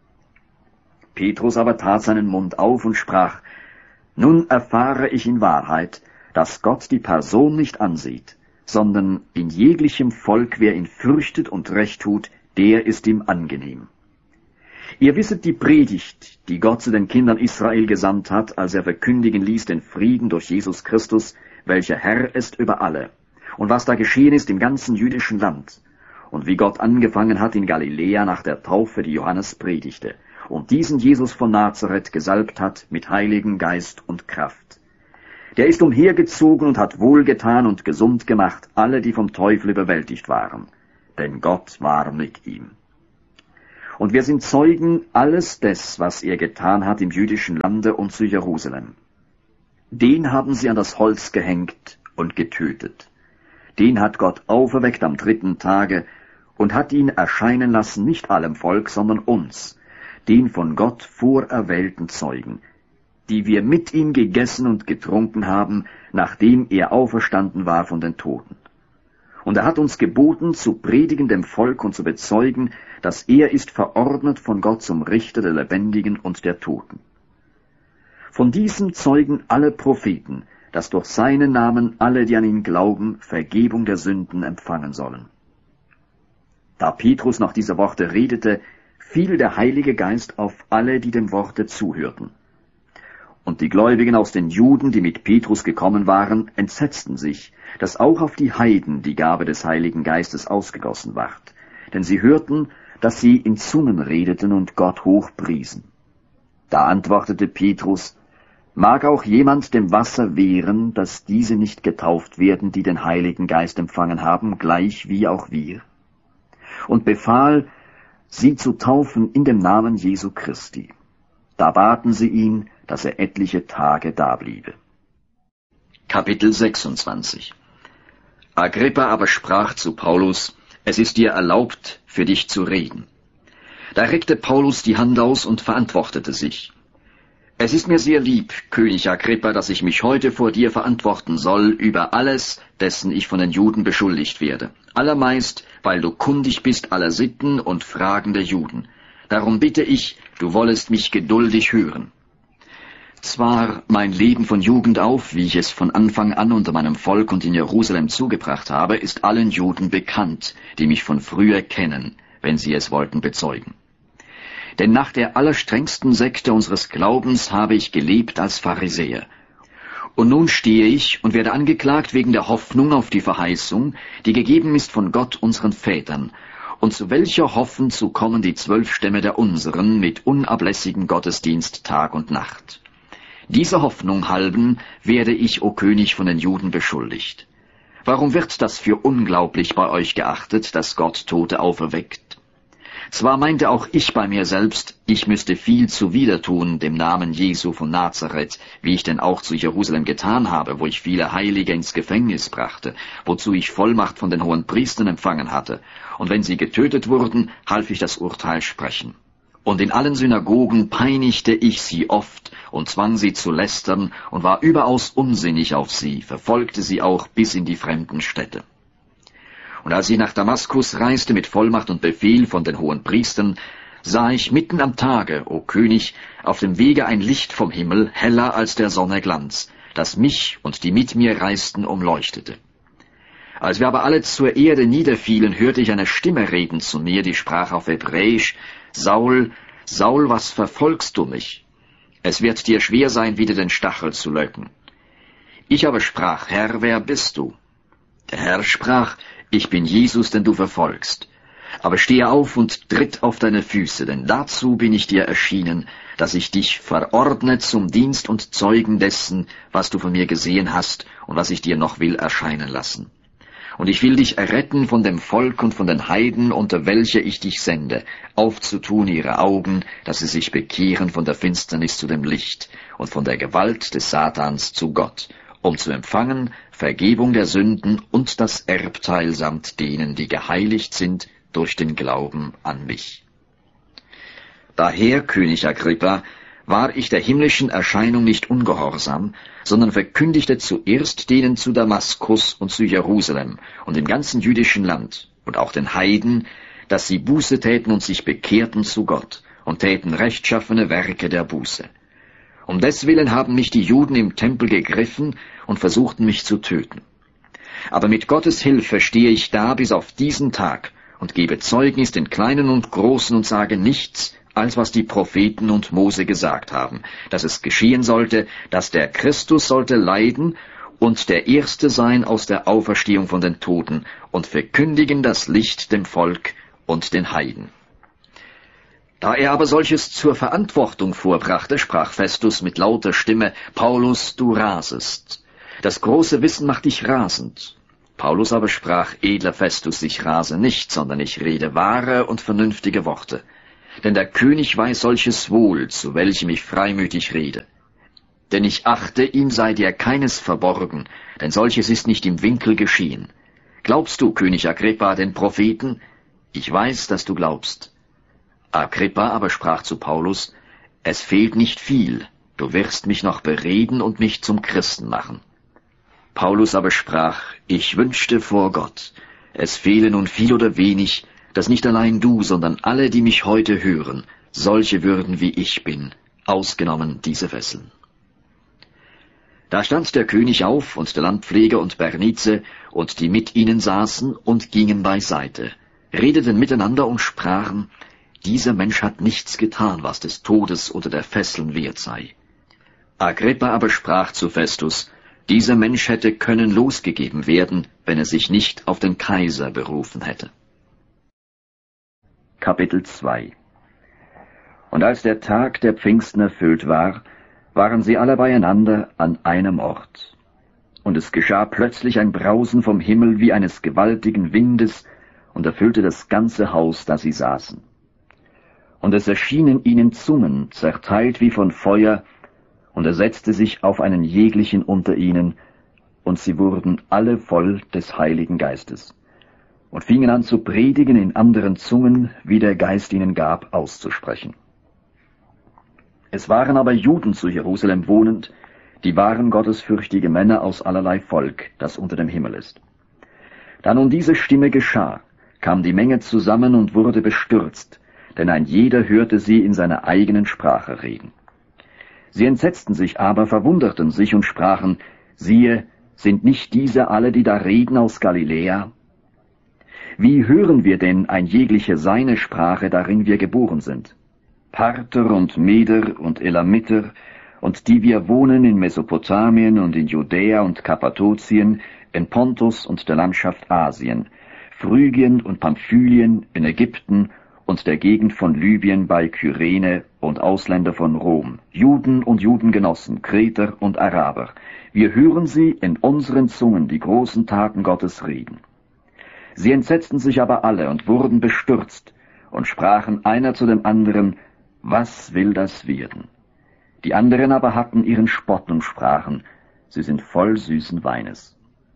Petrus aber tat seinen Mund auf und sprach: Nun erfahre ich in Wahrheit, dass Gott die Person nicht ansieht, sondern in jeglichem Volk, wer ihn fürchtet und recht tut, der ist ihm angenehm. Ihr wisset die Predigt, die Gott zu den Kindern Israel gesandt hat, als er verkündigen ließ den Frieden durch Jesus Christus, welcher Herr ist über alle, und was da geschehen ist im ganzen jüdischen Land, und wie Gott angefangen hat in Galiläa nach der Taufe, die Johannes predigte, und diesen Jesus von Nazareth gesalbt hat mit Heiligen Geist und Kraft. Der ist umhergezogen und hat wohlgetan und gesund gemacht alle, die vom Teufel überwältigt waren, denn Gott war mit ihm. Und wir sind Zeugen alles des, was er getan hat im jüdischen Lande und zu Jerusalem. Den haben sie an das Holz gehängt und getötet. Den hat Gott auferweckt am dritten Tage und hat ihn erscheinen lassen, nicht allem Volk, sondern uns, den von Gott vorerwählten Zeugen, die wir mit ihm gegessen und getrunken haben, nachdem er auferstanden war von den Toten. Und er hat uns geboten, zu predigen dem Volk und zu bezeugen, dass er ist verordnet von Gott zum Richter der Lebendigen und der Toten. Von diesem zeugen alle Propheten, dass durch seinen Namen alle, die an ihn glauben, Vergebung der Sünden empfangen sollen. Da Petrus noch diese Worte redete, fiel der Heilige Geist auf alle, die dem Worte zuhörten. Und die Gläubigen aus den Juden, die mit Petrus gekommen waren, entsetzten sich, dass auch auf die Heiden die Gabe des Heiligen Geistes ausgegossen ward. Denn sie hörten, dass sie in Zungen redeten und Gott hochpriesen. Da antwortete Petrus: Mag auch jemand dem Wasser wehren, dass diese nicht getauft werden, die den Heiligen Geist empfangen haben, gleich wie auch wir? Und befahl, sie zu taufen in dem Namen Jesu Christi. Da baten sie ihn, dass er etliche Tage dabliebe. Kapitel sechsundzwanzig. Agrippa aber sprach zu Paulus: Es ist dir erlaubt, für dich zu reden. Da reckte Paulus die Hand aus und verantwortete sich: Es ist mir sehr lieb, König Agrippa, dass ich mich heute vor dir verantworten soll über alles, dessen ich von den Juden beschuldigt werde. Allermeist, weil du kundig bist aller Sitten und Fragen der Juden. Darum bitte ich, du wollest mich geduldig hören. Zwar mein Leben von Jugend auf, wie ich es von Anfang an unter meinem Volk und in Jerusalem zugebracht habe, ist allen Juden bekannt, die mich von früher kennen, wenn sie es wollten bezeugen. Denn nach der allerstrengsten Sekte unseres Glaubens habe ich gelebt als Pharisäer. Und nun stehe ich und werde angeklagt wegen der Hoffnung auf die Verheißung, die gegeben ist von Gott unseren Vätern, und zu welcher hoffen zu kommen die zwölf Stämme der unseren mit unablässigem Gottesdienst Tag und Nacht. Dieser Hoffnung halben werde ich, o König, von den Juden beschuldigt. Warum wird das für unglaublich bei euch geachtet, dass Gott Tote auferweckt? Zwar meinte auch ich bei mir selbst, ich müsste viel zuwider tun dem Namen Jesu von Nazareth, wie ich denn auch zu Jerusalem getan habe, wo ich viele Heilige ins Gefängnis brachte, wozu ich Vollmacht von den hohen Priestern empfangen hatte, und wenn sie getötet wurden, half ich das Urteil sprechen. Und in allen Synagogen peinigte ich sie oft und zwang sie zu lästern und war überaus unsinnig auf sie, verfolgte sie auch bis in die fremden Städte. Und als ich nach Damaskus reiste mit Vollmacht und Befehl von den hohen Priestern, sah ich mitten am Tage, o König, auf dem Wege ein Licht vom Himmel, heller als der Sonne Glanz, das mich und die mit mir reisten umleuchtete. Als wir aber alle zur Erde niederfielen, hörte ich eine Stimme reden zu mir, die sprach auf Hebräisch: Saul, Saul, was verfolgst du mich? Es wird dir schwer sein, wieder den Stachel zu löcken. Ich aber sprach: Herr, wer bist du? Der Herr sprach: Ich bin Jesus, den du verfolgst. Aber stehe auf und tritt auf deine Füße, denn dazu bin ich dir erschienen, dass ich dich verordne zum Dienst und Zeugen dessen, was du von mir gesehen hast und was ich dir noch will erscheinen lassen. Und ich will dich erretten von dem Volk und von den Heiden, unter welche ich dich sende, aufzutun ihre Augen, dass sie sich bekehren von der Finsternis zu dem Licht und von der Gewalt des Satans zu Gott, um zu empfangen Vergebung der Sünden und das Erbteil samt denen, die geheiligt sind durch den Glauben an mich. Daher, König Agrippa, war ich der himmlischen Erscheinung nicht ungehorsam, sondern verkündigte zuerst denen zu Damaskus und zu Jerusalem und im ganzen jüdischen Land und auch den Heiden, dass sie Buße täten und sich bekehrten zu Gott und täten rechtschaffene Werke der Buße. Um deswillen haben mich die Juden im Tempel gegriffen und versuchten mich zu töten. Aber mit Gottes Hilfe stehe ich da bis auf diesen Tag und gebe Zeugnis den Kleinen und Großen und sage nichts, als was die Propheten und Mose gesagt haben, dass es geschehen sollte, dass der Christus sollte leiden und der Erste sein aus der Auferstehung von den Toten und verkündigen das Licht dem Volk und den Heiden. Da er aber solches zur Verantwortung vorbrachte, sprach Festus mit lauter Stimme: Paulus, du rasest. Das große Wissen macht dich rasend. Paulus aber sprach: Edler Festus, ich rase nicht, sondern ich rede wahre und vernünftige Worte. denn der König weiß solches wohl, zu welchem ich freimütig rede. Denn ich achte, ihm sei dir keines verborgen, denn solches ist nicht im Winkel geschehen. Glaubst du, König Agrippa, den Propheten? Ich weiß, dass du glaubst. Agrippa aber sprach zu Paulus, es fehlt nicht viel, du wirst mich noch bereden und mich zum Christen machen. Paulus aber sprach, ich wünschte vor Gott, es fehle nun viel oder wenig, dass nicht allein du, sondern alle, die mich heute hören, solche würden wie ich bin, ausgenommen diese Fesseln. Da stand der König auf und der Landpfleger und Bernice und die mit ihnen saßen und gingen beiseite, redeten miteinander und sprachen, dieser Mensch hat nichts getan, was des Todes oder der Fesseln wert sei. Agrippa aber sprach zu Festus, dieser Mensch hätte können losgegeben werden, wenn er sich nicht auf den Kaiser berufen hätte. Kapitel zwei. Und als der Tag der Pfingsten erfüllt war, waren sie alle beieinander an einem Ort. Und es geschah plötzlich ein Brausen vom Himmel wie eines gewaltigen Windes und erfüllte das ganze Haus, da sie saßen. Und es erschienen ihnen Zungen, zerteilt wie von Feuer, und er setzte sich auf einen jeglichen unter ihnen, und sie wurden alle voll des Heiligen Geistes, und fingen an zu predigen in anderen Zungen, wie der Geist ihnen gab, auszusprechen. Es waren aber Juden zu Jerusalem wohnend, die waren gottesfürchtige Männer aus allerlei Volk, das unter dem Himmel ist. Da nun diese Stimme geschah, kam die Menge zusammen und wurde bestürzt, denn ein jeder hörte sie in seiner eigenen Sprache reden. Sie entsetzten sich aber, verwunderten sich und sprachen, siehe, sind nicht diese alle, die da reden, aus Galiläa? Wie hören wir denn ein jeglicher seine Sprache, darin wir geboren sind? Parther und Meder und Elamiter, und die wir wohnen in Mesopotamien und in Judäa und Kappadokien, in Pontus und der Landschaft Asien, Phrygien und Pamphylien, in Ägypten und der Gegend von Libyen bei Kyrene und Ausländer von Rom, Juden und Judengenossen, Kreter und Araber. Wir hören sie in unseren Zungen die großen Taten Gottes reden. Sie entsetzten sich aber alle und wurden bestürzt und sprachen einer zu dem anderen, was will das werden? Die anderen aber hatten ihren Spott und sprachen, sie sind voll süßen Weines.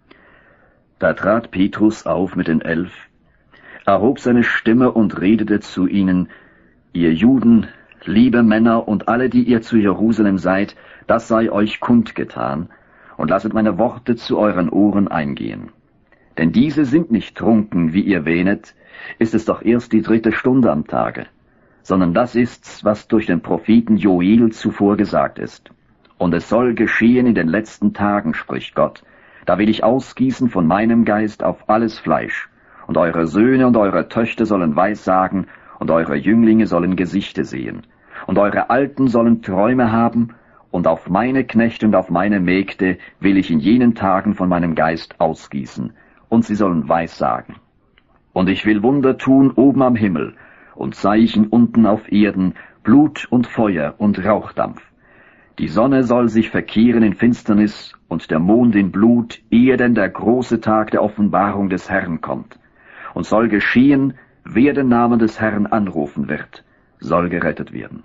Da trat Petrus auf mit den Elf, erhob seine Stimme und redete zu ihnen, ihr Juden, liebe Männer und alle, die ihr zu Jerusalem seid, das sei euch kundgetan, und lasset meine Worte zu euren Ohren eingehen. Denn diese sind nicht trunken, wie ihr wähnet, ist es doch erst die dritte Stunde am Tage, sondern das ist's, was durch den Propheten Joel zuvor gesagt ist. Und es soll geschehen in den letzten Tagen, spricht Gott, da will ich ausgießen von meinem Geist auf alles Fleisch, und eure Söhne und eure Töchter sollen Weissagen, und eure Jünglinge sollen Gesichte sehen, und eure Alten sollen Träume haben, und auf meine Knechte und auf meine Mägde will ich in jenen Tagen von meinem Geist ausgießen, und sie sollen Weissagen. Und ich will Wunder tun oben am Himmel, und Zeichen unten auf Erden, Blut und Feuer und Rauchdampf. Die Sonne soll sich verkehren in Finsternis und der Mond in Blut, ehe denn der große Tag der Offenbarung des Herrn kommt. Und soll geschehen, wer den Namen des Herrn anrufen wird, soll gerettet werden.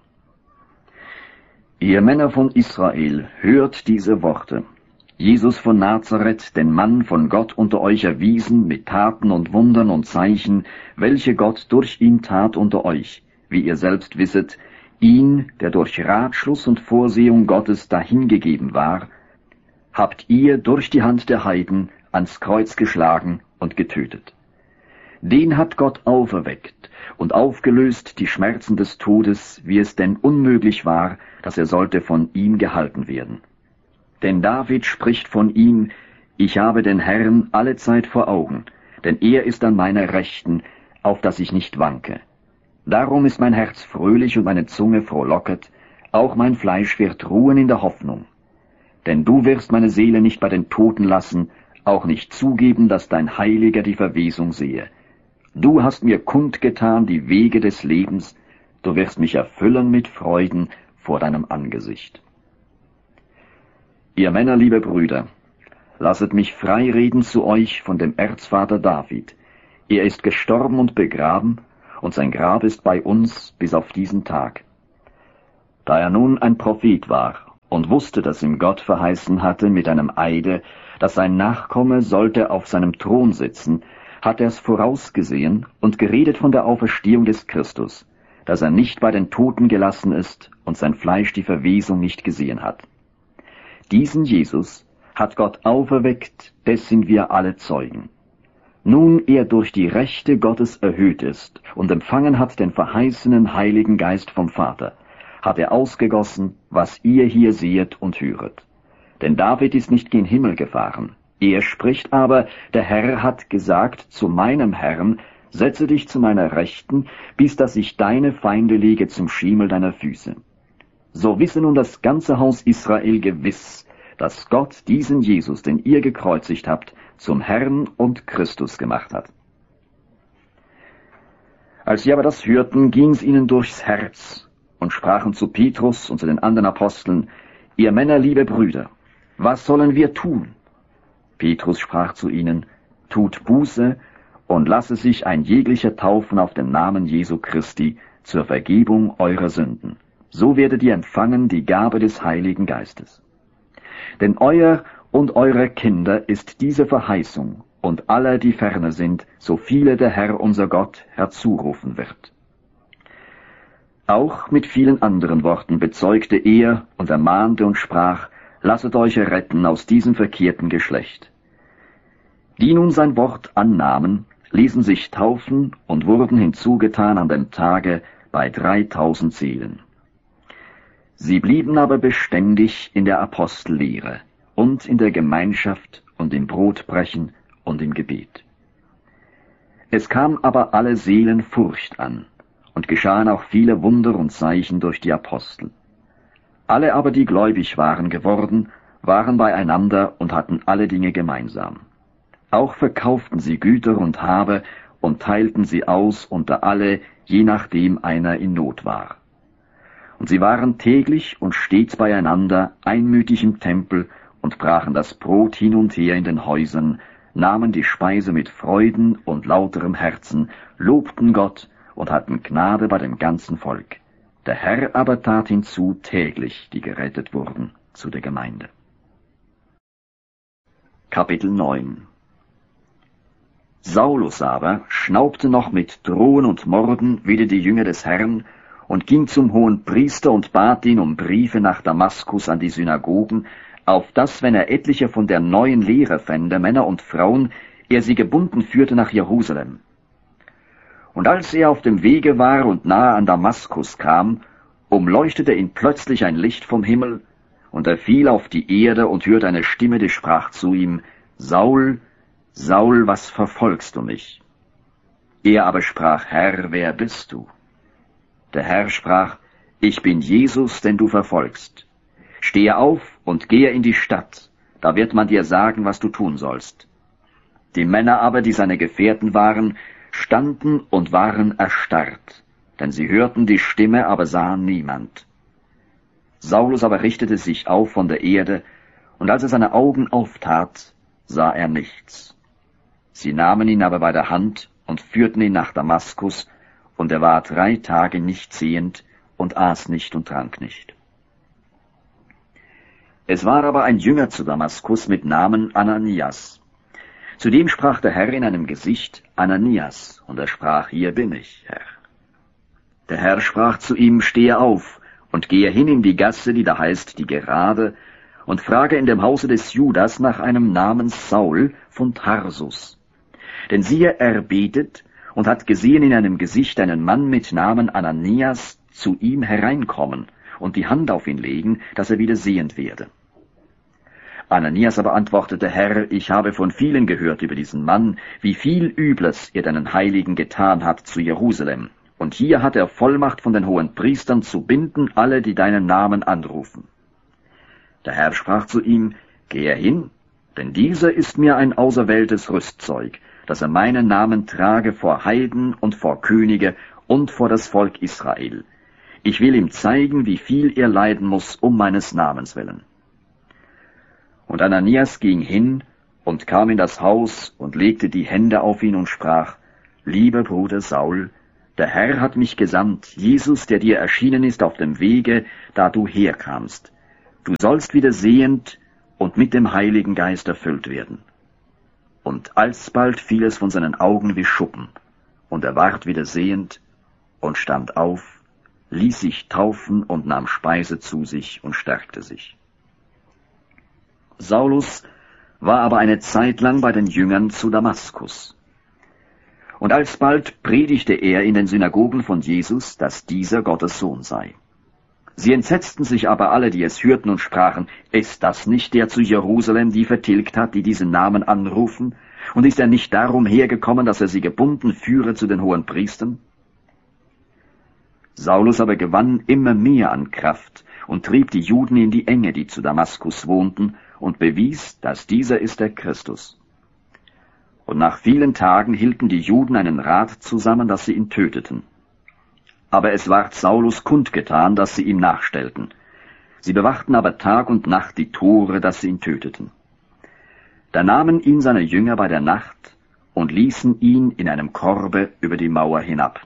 Ihr Männer von Israel, hört diese Worte. Jesus von Nazareth, den Mann von Gott unter euch erwiesen, mit Taten und Wundern und Zeichen, welche Gott durch ihn tat unter euch, wie ihr selbst wisset, ihn, der durch Ratschluss und Vorsehung Gottes dahingegeben war, habt ihr durch die Hand der Heiden ans Kreuz geschlagen und getötet. Den hat Gott auferweckt und aufgelöst die Schmerzen des Todes, wie es denn unmöglich war, dass er sollte von ihm gehalten werden. Denn David spricht von ihm, ich habe den Herrn allezeit vor Augen, denn er ist an meiner Rechten, auf dass ich nicht wanke. Darum ist mein Herz fröhlich und meine Zunge frohlocket, auch mein Fleisch wird ruhen in der Hoffnung. Denn du wirst meine Seele nicht bei den Toten lassen, auch nicht zugeben, dass dein Heiliger die Verwesung sehe. Du hast mir kundgetan die Wege des Lebens, du wirst mich erfüllen mit Freuden vor deinem Angesicht. Ihr Männer, liebe Brüder, lasset mich frei reden zu euch von dem Erzvater David. Er ist gestorben und begraben, und sein Grab ist bei uns bis auf diesen Tag. Da er nun ein Prophet war und wusste, dass ihm Gott verheißen hatte mit einem Eide, dass sein Nachkomme sollte auf seinem Thron sitzen, hat er es vorausgesehen und geredet von der Auferstehung des Christus, dass er nicht bei den Toten gelassen ist und sein Fleisch die Verwesung nicht gesehen hat. Diesen Jesus hat Gott auferweckt, dessen wir alle zeugen. Nun er durch die Rechte Gottes erhöht ist und empfangen hat den verheißenen Heiligen Geist vom Vater, hat er ausgegossen, was ihr hier sehet und höret. Denn David ist nicht gen Himmel gefahren. Er spricht aber, der Herr hat gesagt zu meinem Herrn, setze dich zu meiner Rechten, bis dass ich deine Feinde lege zum Schiemel deiner Füße. So wisse nun das ganze Haus Israel gewiss, dass Gott diesen Jesus, den ihr gekreuzigt habt, zum Herrn und Christus gemacht hat. Als sie aber das hörten, ging's ihnen durchs Herz und sprachen zu Petrus und zu den anderen Aposteln, ihr Männer, liebe Brüder, was sollen wir tun? Petrus sprach zu ihnen, tut Buße und lasse sich ein jeglicher taufen auf den Namen Jesu Christi zur Vergebung eurer Sünden. So werdet ihr empfangen die Gabe des Heiligen Geistes. Denn euer und eurer Kinder ist diese Verheißung und aller, die ferne sind, so viele der Herr unser Gott herzurufen wird. Auch mit vielen anderen Worten bezeugte er und ermahnte und sprach, lasset euch erretten aus diesem verkehrten Geschlecht. Die nun sein Wort annahmen, ließen sich taufen und wurden hinzugetan an dem Tage bei dreitausend Seelen. Sie blieben aber beständig in der Apostellehre und in der Gemeinschaft und im Brotbrechen und im Gebet. Es kam aber alle Seelen Furcht an, und geschahen auch viele Wunder und Zeichen durch die Apostel. Alle aber, die gläubig waren geworden, waren beieinander und hatten alle Dinge gemeinsam. Auch verkauften sie Güter und Habe und teilten sie aus unter alle, je nachdem einer in Not war. Und sie waren täglich und stets beieinander, einmütig im Tempel, und brachen das Brot hin und her in den Häusern, nahmen die Speise mit Freuden und lauterem Herzen, lobten Gott und hatten Gnade bei dem ganzen Volk. Der Herr aber tat hinzu täglich, die gerettet wurden, zu der Gemeinde. Kapitel neun. Saulus aber schnaubte noch mit Drohen und Morden wider die Jünger des Herrn und ging zum hohen Priester und bat ihn um Briefe nach Damaskus an die Synagogen, auf dass, wenn er etliche von der neuen Lehre fände, Männer und Frauen, er sie gebunden führte nach Jerusalem. Und als er auf dem Wege war und nahe an Damaskus kam, umleuchtete ihn plötzlich ein Licht vom Himmel, und er fiel auf die Erde und hörte eine Stimme, die sprach zu ihm, Saul, Saul, was verfolgst du mich? Er aber sprach, Herr, wer bist du? Der Herr sprach, ich bin Jesus, den du verfolgst. Stehe auf und gehe in die Stadt, da wird man dir sagen, was du tun sollst. Die Männer aber, die seine Gefährten waren, standen und waren erstarrt, denn sie hörten die Stimme, aber sahen niemand. Saulus aber richtete sich auf von der Erde, und als er seine Augen auftat, sah er nichts. Sie nahmen ihn aber bei der Hand und führten ihn nach Damaskus, und er war drei Tage nicht sehend und aß nicht und trank nicht. Es war aber ein Jünger zu Damaskus mit Namen Ananias. Zu dem sprach der Herr in einem Gesicht, Ananias, und er sprach, hier bin ich, Herr. Der Herr sprach zu ihm, stehe auf und gehe hin in die Gasse, die da heißt, die Gerade, und frage in dem Hause des Judas nach einem namens Saul von Tarsus. Denn siehe, er betet und hat gesehen in einem Gesicht einen Mann mit Namen Ananias zu ihm hereinkommen und die Hand auf ihn legen, dass er wieder sehend werde. Ananias aber antwortete, Herr, ich habe von vielen gehört über diesen Mann, wie viel Übles er deinen Heiligen getan hat zu Jerusalem. Und hier hat er Vollmacht von den hohen Priestern zu binden alle, die deinen Namen anrufen. Der Herr sprach zu ihm, gehe hin, denn dieser ist mir ein auserwähltes Rüstzeug, dass er meinen Namen trage vor Heiden und vor Könige und vor das Volk Israel. Ich will ihm zeigen, wie viel er leiden muss um meines Namens willen. Und Ananias ging hin und kam in das Haus und legte die Hände auf ihn und sprach, lieber Bruder Saul, der Herr hat mich gesandt, Jesus, der dir erschienen ist auf dem Wege, da du herkamst. Du sollst wieder sehend und mit dem Heiligen Geist erfüllt werden. Und alsbald fiel es von seinen Augen wie Schuppen, und er ward wieder sehend und stand auf, ließ sich taufen und nahm Speise zu sich und stärkte sich. Saulus war aber eine Zeit lang bei den Jüngern zu Damaskus. Und alsbald predigte er in den Synagogen von Jesus, dass dieser Gottes Sohn sei. Sie entsetzten sich aber alle, die es hörten, und sprachen, ist das nicht der zu Jerusalem die vertilgt hat, die diesen Namen anrufen? Und ist er nicht darum hergekommen, dass er sie gebunden führe zu den hohen Priestern? Saulus aber gewann immer mehr an Kraft und trieb die Juden in die Enge, die zu Damaskus wohnten, und bewies, dass dieser ist der Christus. Und nach vielen Tagen hielten die Juden einen Rat zusammen, dass sie ihn töteten. Aber es ward Saulus kundgetan, dass sie ihm nachstellten. Sie bewachten aber Tag und Nacht die Tore, dass sie ihn töteten. Da nahmen ihn seine Jünger bei der Nacht und ließen ihn in einem Korbe über die Mauer hinab.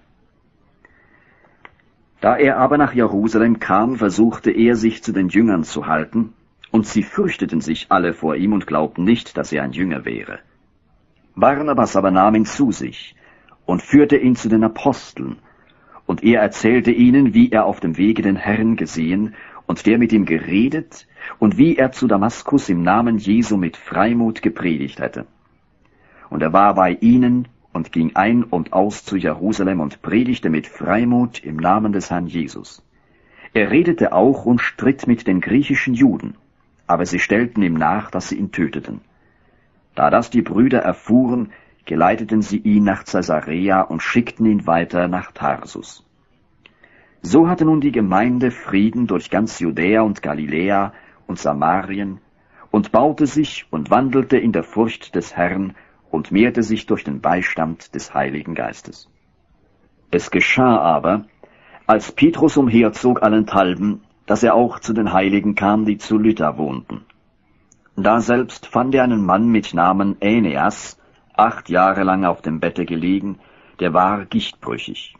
Da er aber nach Jerusalem kam, versuchte er, sich zu den Jüngern zu halten, und sie fürchteten sich alle vor ihm und glaubten nicht, dass er ein Jünger wäre. Barnabas aber nahm ihn zu sich und führte ihn zu den Aposteln, und er erzählte ihnen, wie er auf dem Wege den Herrn gesehen und der mit ihm geredet, und wie er zu Damaskus im Namen Jesu mit Freimut gepredigt hätte. Und er war bei ihnen und ging ein und aus zu Jerusalem und predigte mit Freimut im Namen des Herrn Jesus. Er redete auch und stritt mit den griechischen Juden, aber sie stellten ihm nach, dass sie ihn töteten. Da das die Brüder erfuhren, geleiteten sie ihn nach Caesarea und schickten ihn weiter nach Tarsus. So hatte nun die Gemeinde Frieden durch ganz Judäa und Galiläa und Samarien und baute sich und wandelte in der Furcht des Herrn und mehrte sich durch den Beistand des Heiligen Geistes. Es geschah aber, als Petrus umherzog allenthalben, dass er auch zu den Heiligen kam, die zu Lydda wohnten. Da selbst fand er einen Mann mit Namen Aeneas, acht Jahre lang auf dem Bette gelegen, der war gichtbrüchig.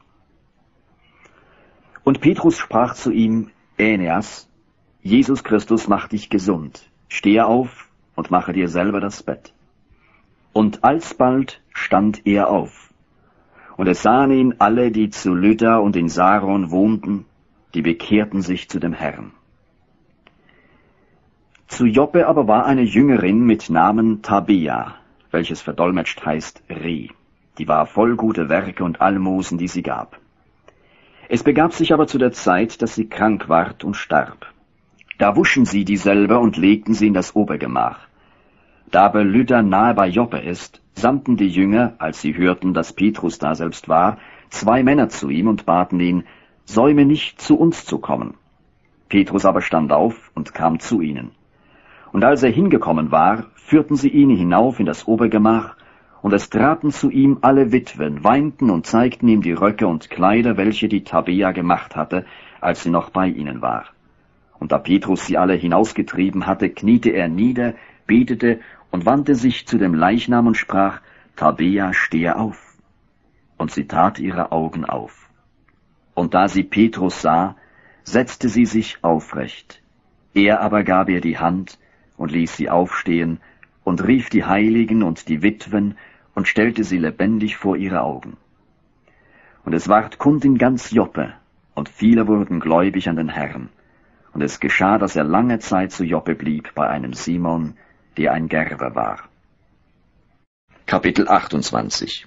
Und Petrus sprach zu ihm, Aeneas, Jesus Christus macht dich gesund, stehe auf und mache dir selber das Bett. Und alsbald stand er auf. Und es sahen ihn alle, die zu Lydda und in Saron wohnten, die bekehrten sich zu dem Herrn. Zu Joppe aber war eine Jüngerin mit Namen Tabea, welches verdolmetscht heißt Reh. Die war voll gute Werke und Almosen, die sie gab. Es begab sich aber zu der Zeit, dass sie krank ward und starb. Da wuschen sie dieselbe und legten sie in das Obergemach. Da aber Lydda nahe bei Joppe ist, sandten die Jünger, als sie hörten, dass Petrus da selbst war, zwei Männer zu ihm und baten ihn, säume nicht, zu uns zu kommen. Petrus aber stand auf und kam zu ihnen. Und als er hingekommen war, führten sie ihn hinauf in das Obergemach, und es traten zu ihm alle Witwen, weinten und zeigten ihm die Röcke und Kleider, welche die Tabea gemacht hatte, als sie noch bei ihnen war. Und da Petrus sie alle hinausgetrieben hatte, kniete er nieder, betete und wandte sich zu dem Leichnam und sprach, Tabea, stehe auf. Und sie tat ihre Augen auf. Und da sie Petrus sah, setzte sie sich aufrecht. Er aber gab ihr die Hand und ließ sie aufstehen und rief die Heiligen und die Witwen und stellte sie lebendig vor ihre Augen. Und es ward kund in ganz Joppe, und viele wurden gläubig an den Herrn. Und es geschah, dass er lange Zeit zu Joppe blieb bei einem Simon, der ein Gerber war. Kapitel achtundzwanzig.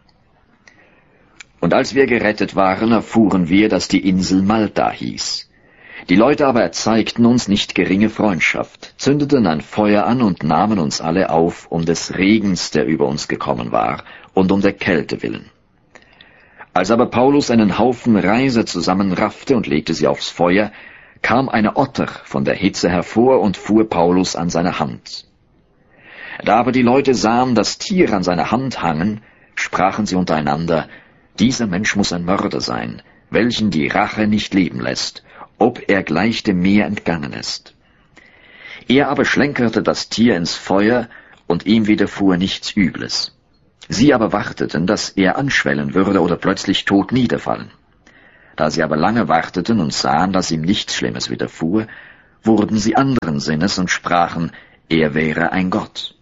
Und als wir gerettet waren, erfuhren wir, dass die Insel Malta hieß. Die Leute aber erzeigten uns nicht geringe Freundschaft, zündeten ein Feuer an und nahmen uns alle auf, um des Regens, der über uns gekommen war, und um der Kälte willen. Als aber Paulus einen Haufen Reiser zusammenraffte und legte sie aufs Feuer, kam eine Otter von der Hitze hervor und fuhr Paulus an seine Hand. Da aber die Leute sahen das Tier an seiner Hand hangen, sprachen sie untereinander, dieser Mensch muss ein Mörder sein, welchen die Rache nicht leben lässt, ob er gleich dem Meer entgangen ist. Er aber schlenkerte das Tier ins Feuer, und ihm widerfuhr nichts Übles. Sie aber warteten, dass er anschwellen würde oder plötzlich tot niederfallen. Da sie aber lange warteten und sahen, dass ihm nichts Schlimmes widerfuhr, wurden sie anderen Sinnes und sprachen, er wäre ein Gott.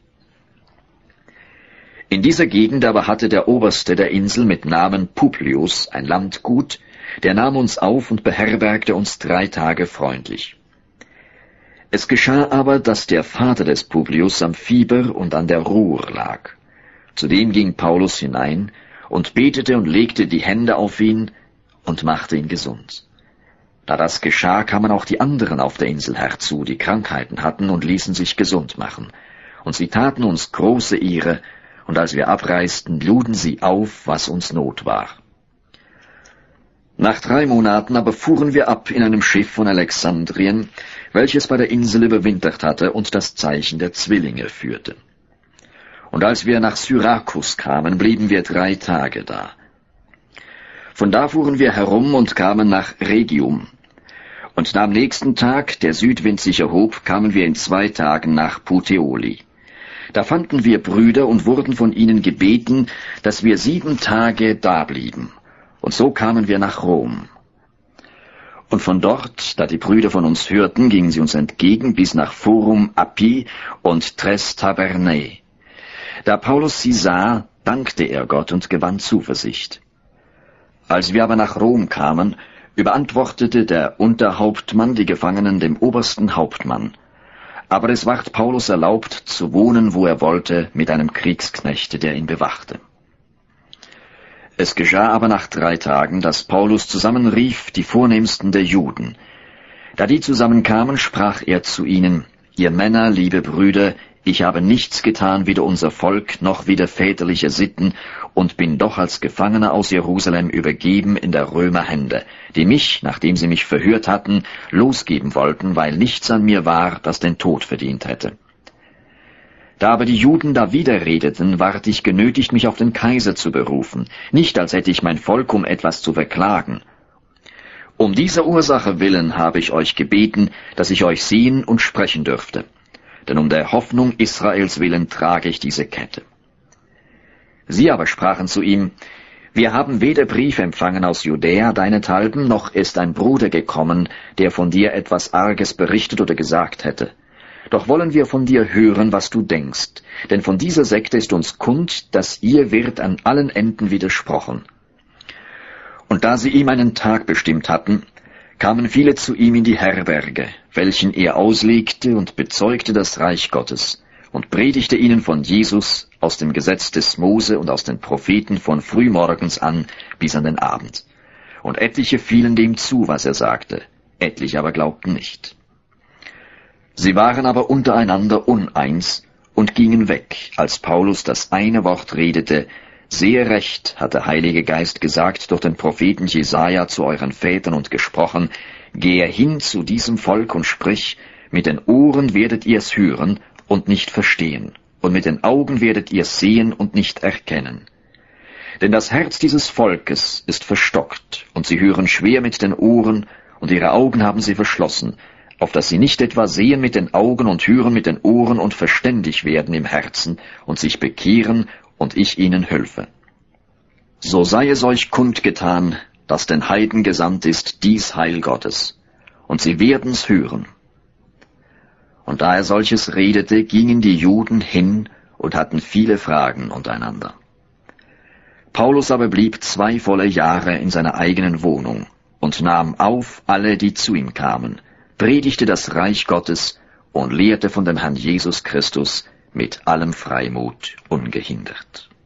In dieser Gegend aber hatte der Oberste der Insel mit Namen Publius ein Landgut, der nahm uns auf und beherbergte uns drei Tage freundlich. Es geschah aber, dass der Vater des Publius am Fieber und an der Ruhr lag. Zudem ging Paulus hinein und betete und legte die Hände auf ihn und machte ihn gesund. Da das geschah, kamen auch die anderen auf der Insel herzu, die Krankheiten hatten und ließen sich gesund machen. Und sie taten uns große Ehre, und als wir abreisten, luden sie auf, was uns Not war. Nach drei Monaten aber fuhren wir ab in einem Schiff von Alexandrien, welches bei der Insel überwintert hatte und das Zeichen der Zwillinge führte. Und als wir nach Syrakus kamen, blieben wir drei Tage da. Von da fuhren wir herum und kamen nach Rhegium. Und am nächsten Tag, der Südwind sich erhob, kamen wir in zwei Tagen nach Puteoli. Da fanden wir Brüder und wurden von ihnen gebeten, dass wir sieben Tage dablieben. Und so kamen wir nach Rom. Und von dort, da die Brüder von uns hörten, gingen sie uns entgegen bis nach Forum Appii und Tres Tabernae. Da Paulus sie sah, dankte er Gott und gewann Zuversicht. Als wir aber nach Rom kamen, überantwortete der Unterhauptmann die Gefangenen dem obersten Hauptmann. Aber es ward Paulus erlaubt, zu wohnen, wo er wollte, mit einem Kriegsknechte, der ihn bewachte. Es geschah aber nach drei Tagen, dass Paulus zusammenrief die Vornehmsten der Juden. Da die zusammenkamen, sprach er zu ihnen, »Ihr Männer, liebe Brüder, ich habe nichts getan wider unser Volk, noch wider väterliche Sitten, und bin doch als Gefangener aus Jerusalem übergeben in der Römer Hände, die mich, nachdem sie mich verhört hatten, losgeben wollten, weil nichts an mir war, das den Tod verdient hätte. Da aber die Juden da widerredeten, ward ich genötigt, mich auf den Kaiser zu berufen, nicht als hätte ich mein Volk um etwas zu verklagen. Um dieser Ursache willen habe ich euch gebeten, dass ich euch sehen und sprechen dürfte. Denn um der Hoffnung Israels willen trage ich diese Kette. Sie aber sprachen zu ihm, wir haben weder Brief empfangen aus Judäa deinethalben, noch ist ein Bruder gekommen, der von dir etwas Arges berichtet oder gesagt hätte. Doch wollen wir von dir hören, was du denkst, denn von dieser Sekte ist uns kund, dass ihr wird an allen Enden widersprochen. Und da sie ihm einen Tag bestimmt hatten, kamen viele zu ihm in die Herberge, welchen er auslegte und bezeugte das Reich Gottes und predigte ihnen von Jesus aus dem Gesetz des Mose und aus den Propheten von frühmorgens an bis an den Abend. Und etliche fielen dem zu, was er sagte, etliche aber glaubten nicht. Sie waren aber untereinander uneins und gingen weg, als Paulus das eine Wort redete, sehr recht hat der Heilige Geist gesagt durch den Propheten Jesaja zu euren Vätern und gesprochen, gehe hin zu diesem Volk und sprich, mit den Ohren werdet ihr's hören und nicht verstehen, und mit den Augen werdet ihr's sehen und nicht erkennen. Denn das Herz dieses Volkes ist verstockt, und sie hören schwer mit den Ohren, und ihre Augen haben sie verschlossen, auf dass sie nicht etwa sehen mit den Augen und hören mit den Ohren und verständig werden im Herzen und sich bekehren, und ich ihnen helfe. So sei es euch kundgetan, dass den Heiden gesandt ist dies Heil Gottes, und sie werden's hören. Und da er solches redete, gingen die Juden hin und hatten viele Fragen untereinander. Paulus aber blieb zwei volle Jahre in seiner eigenen Wohnung und nahm auf alle, die zu ihm kamen, predigte das Reich Gottes und lehrte von dem Herrn Jesus Christus mit allem Freimut ungehindert.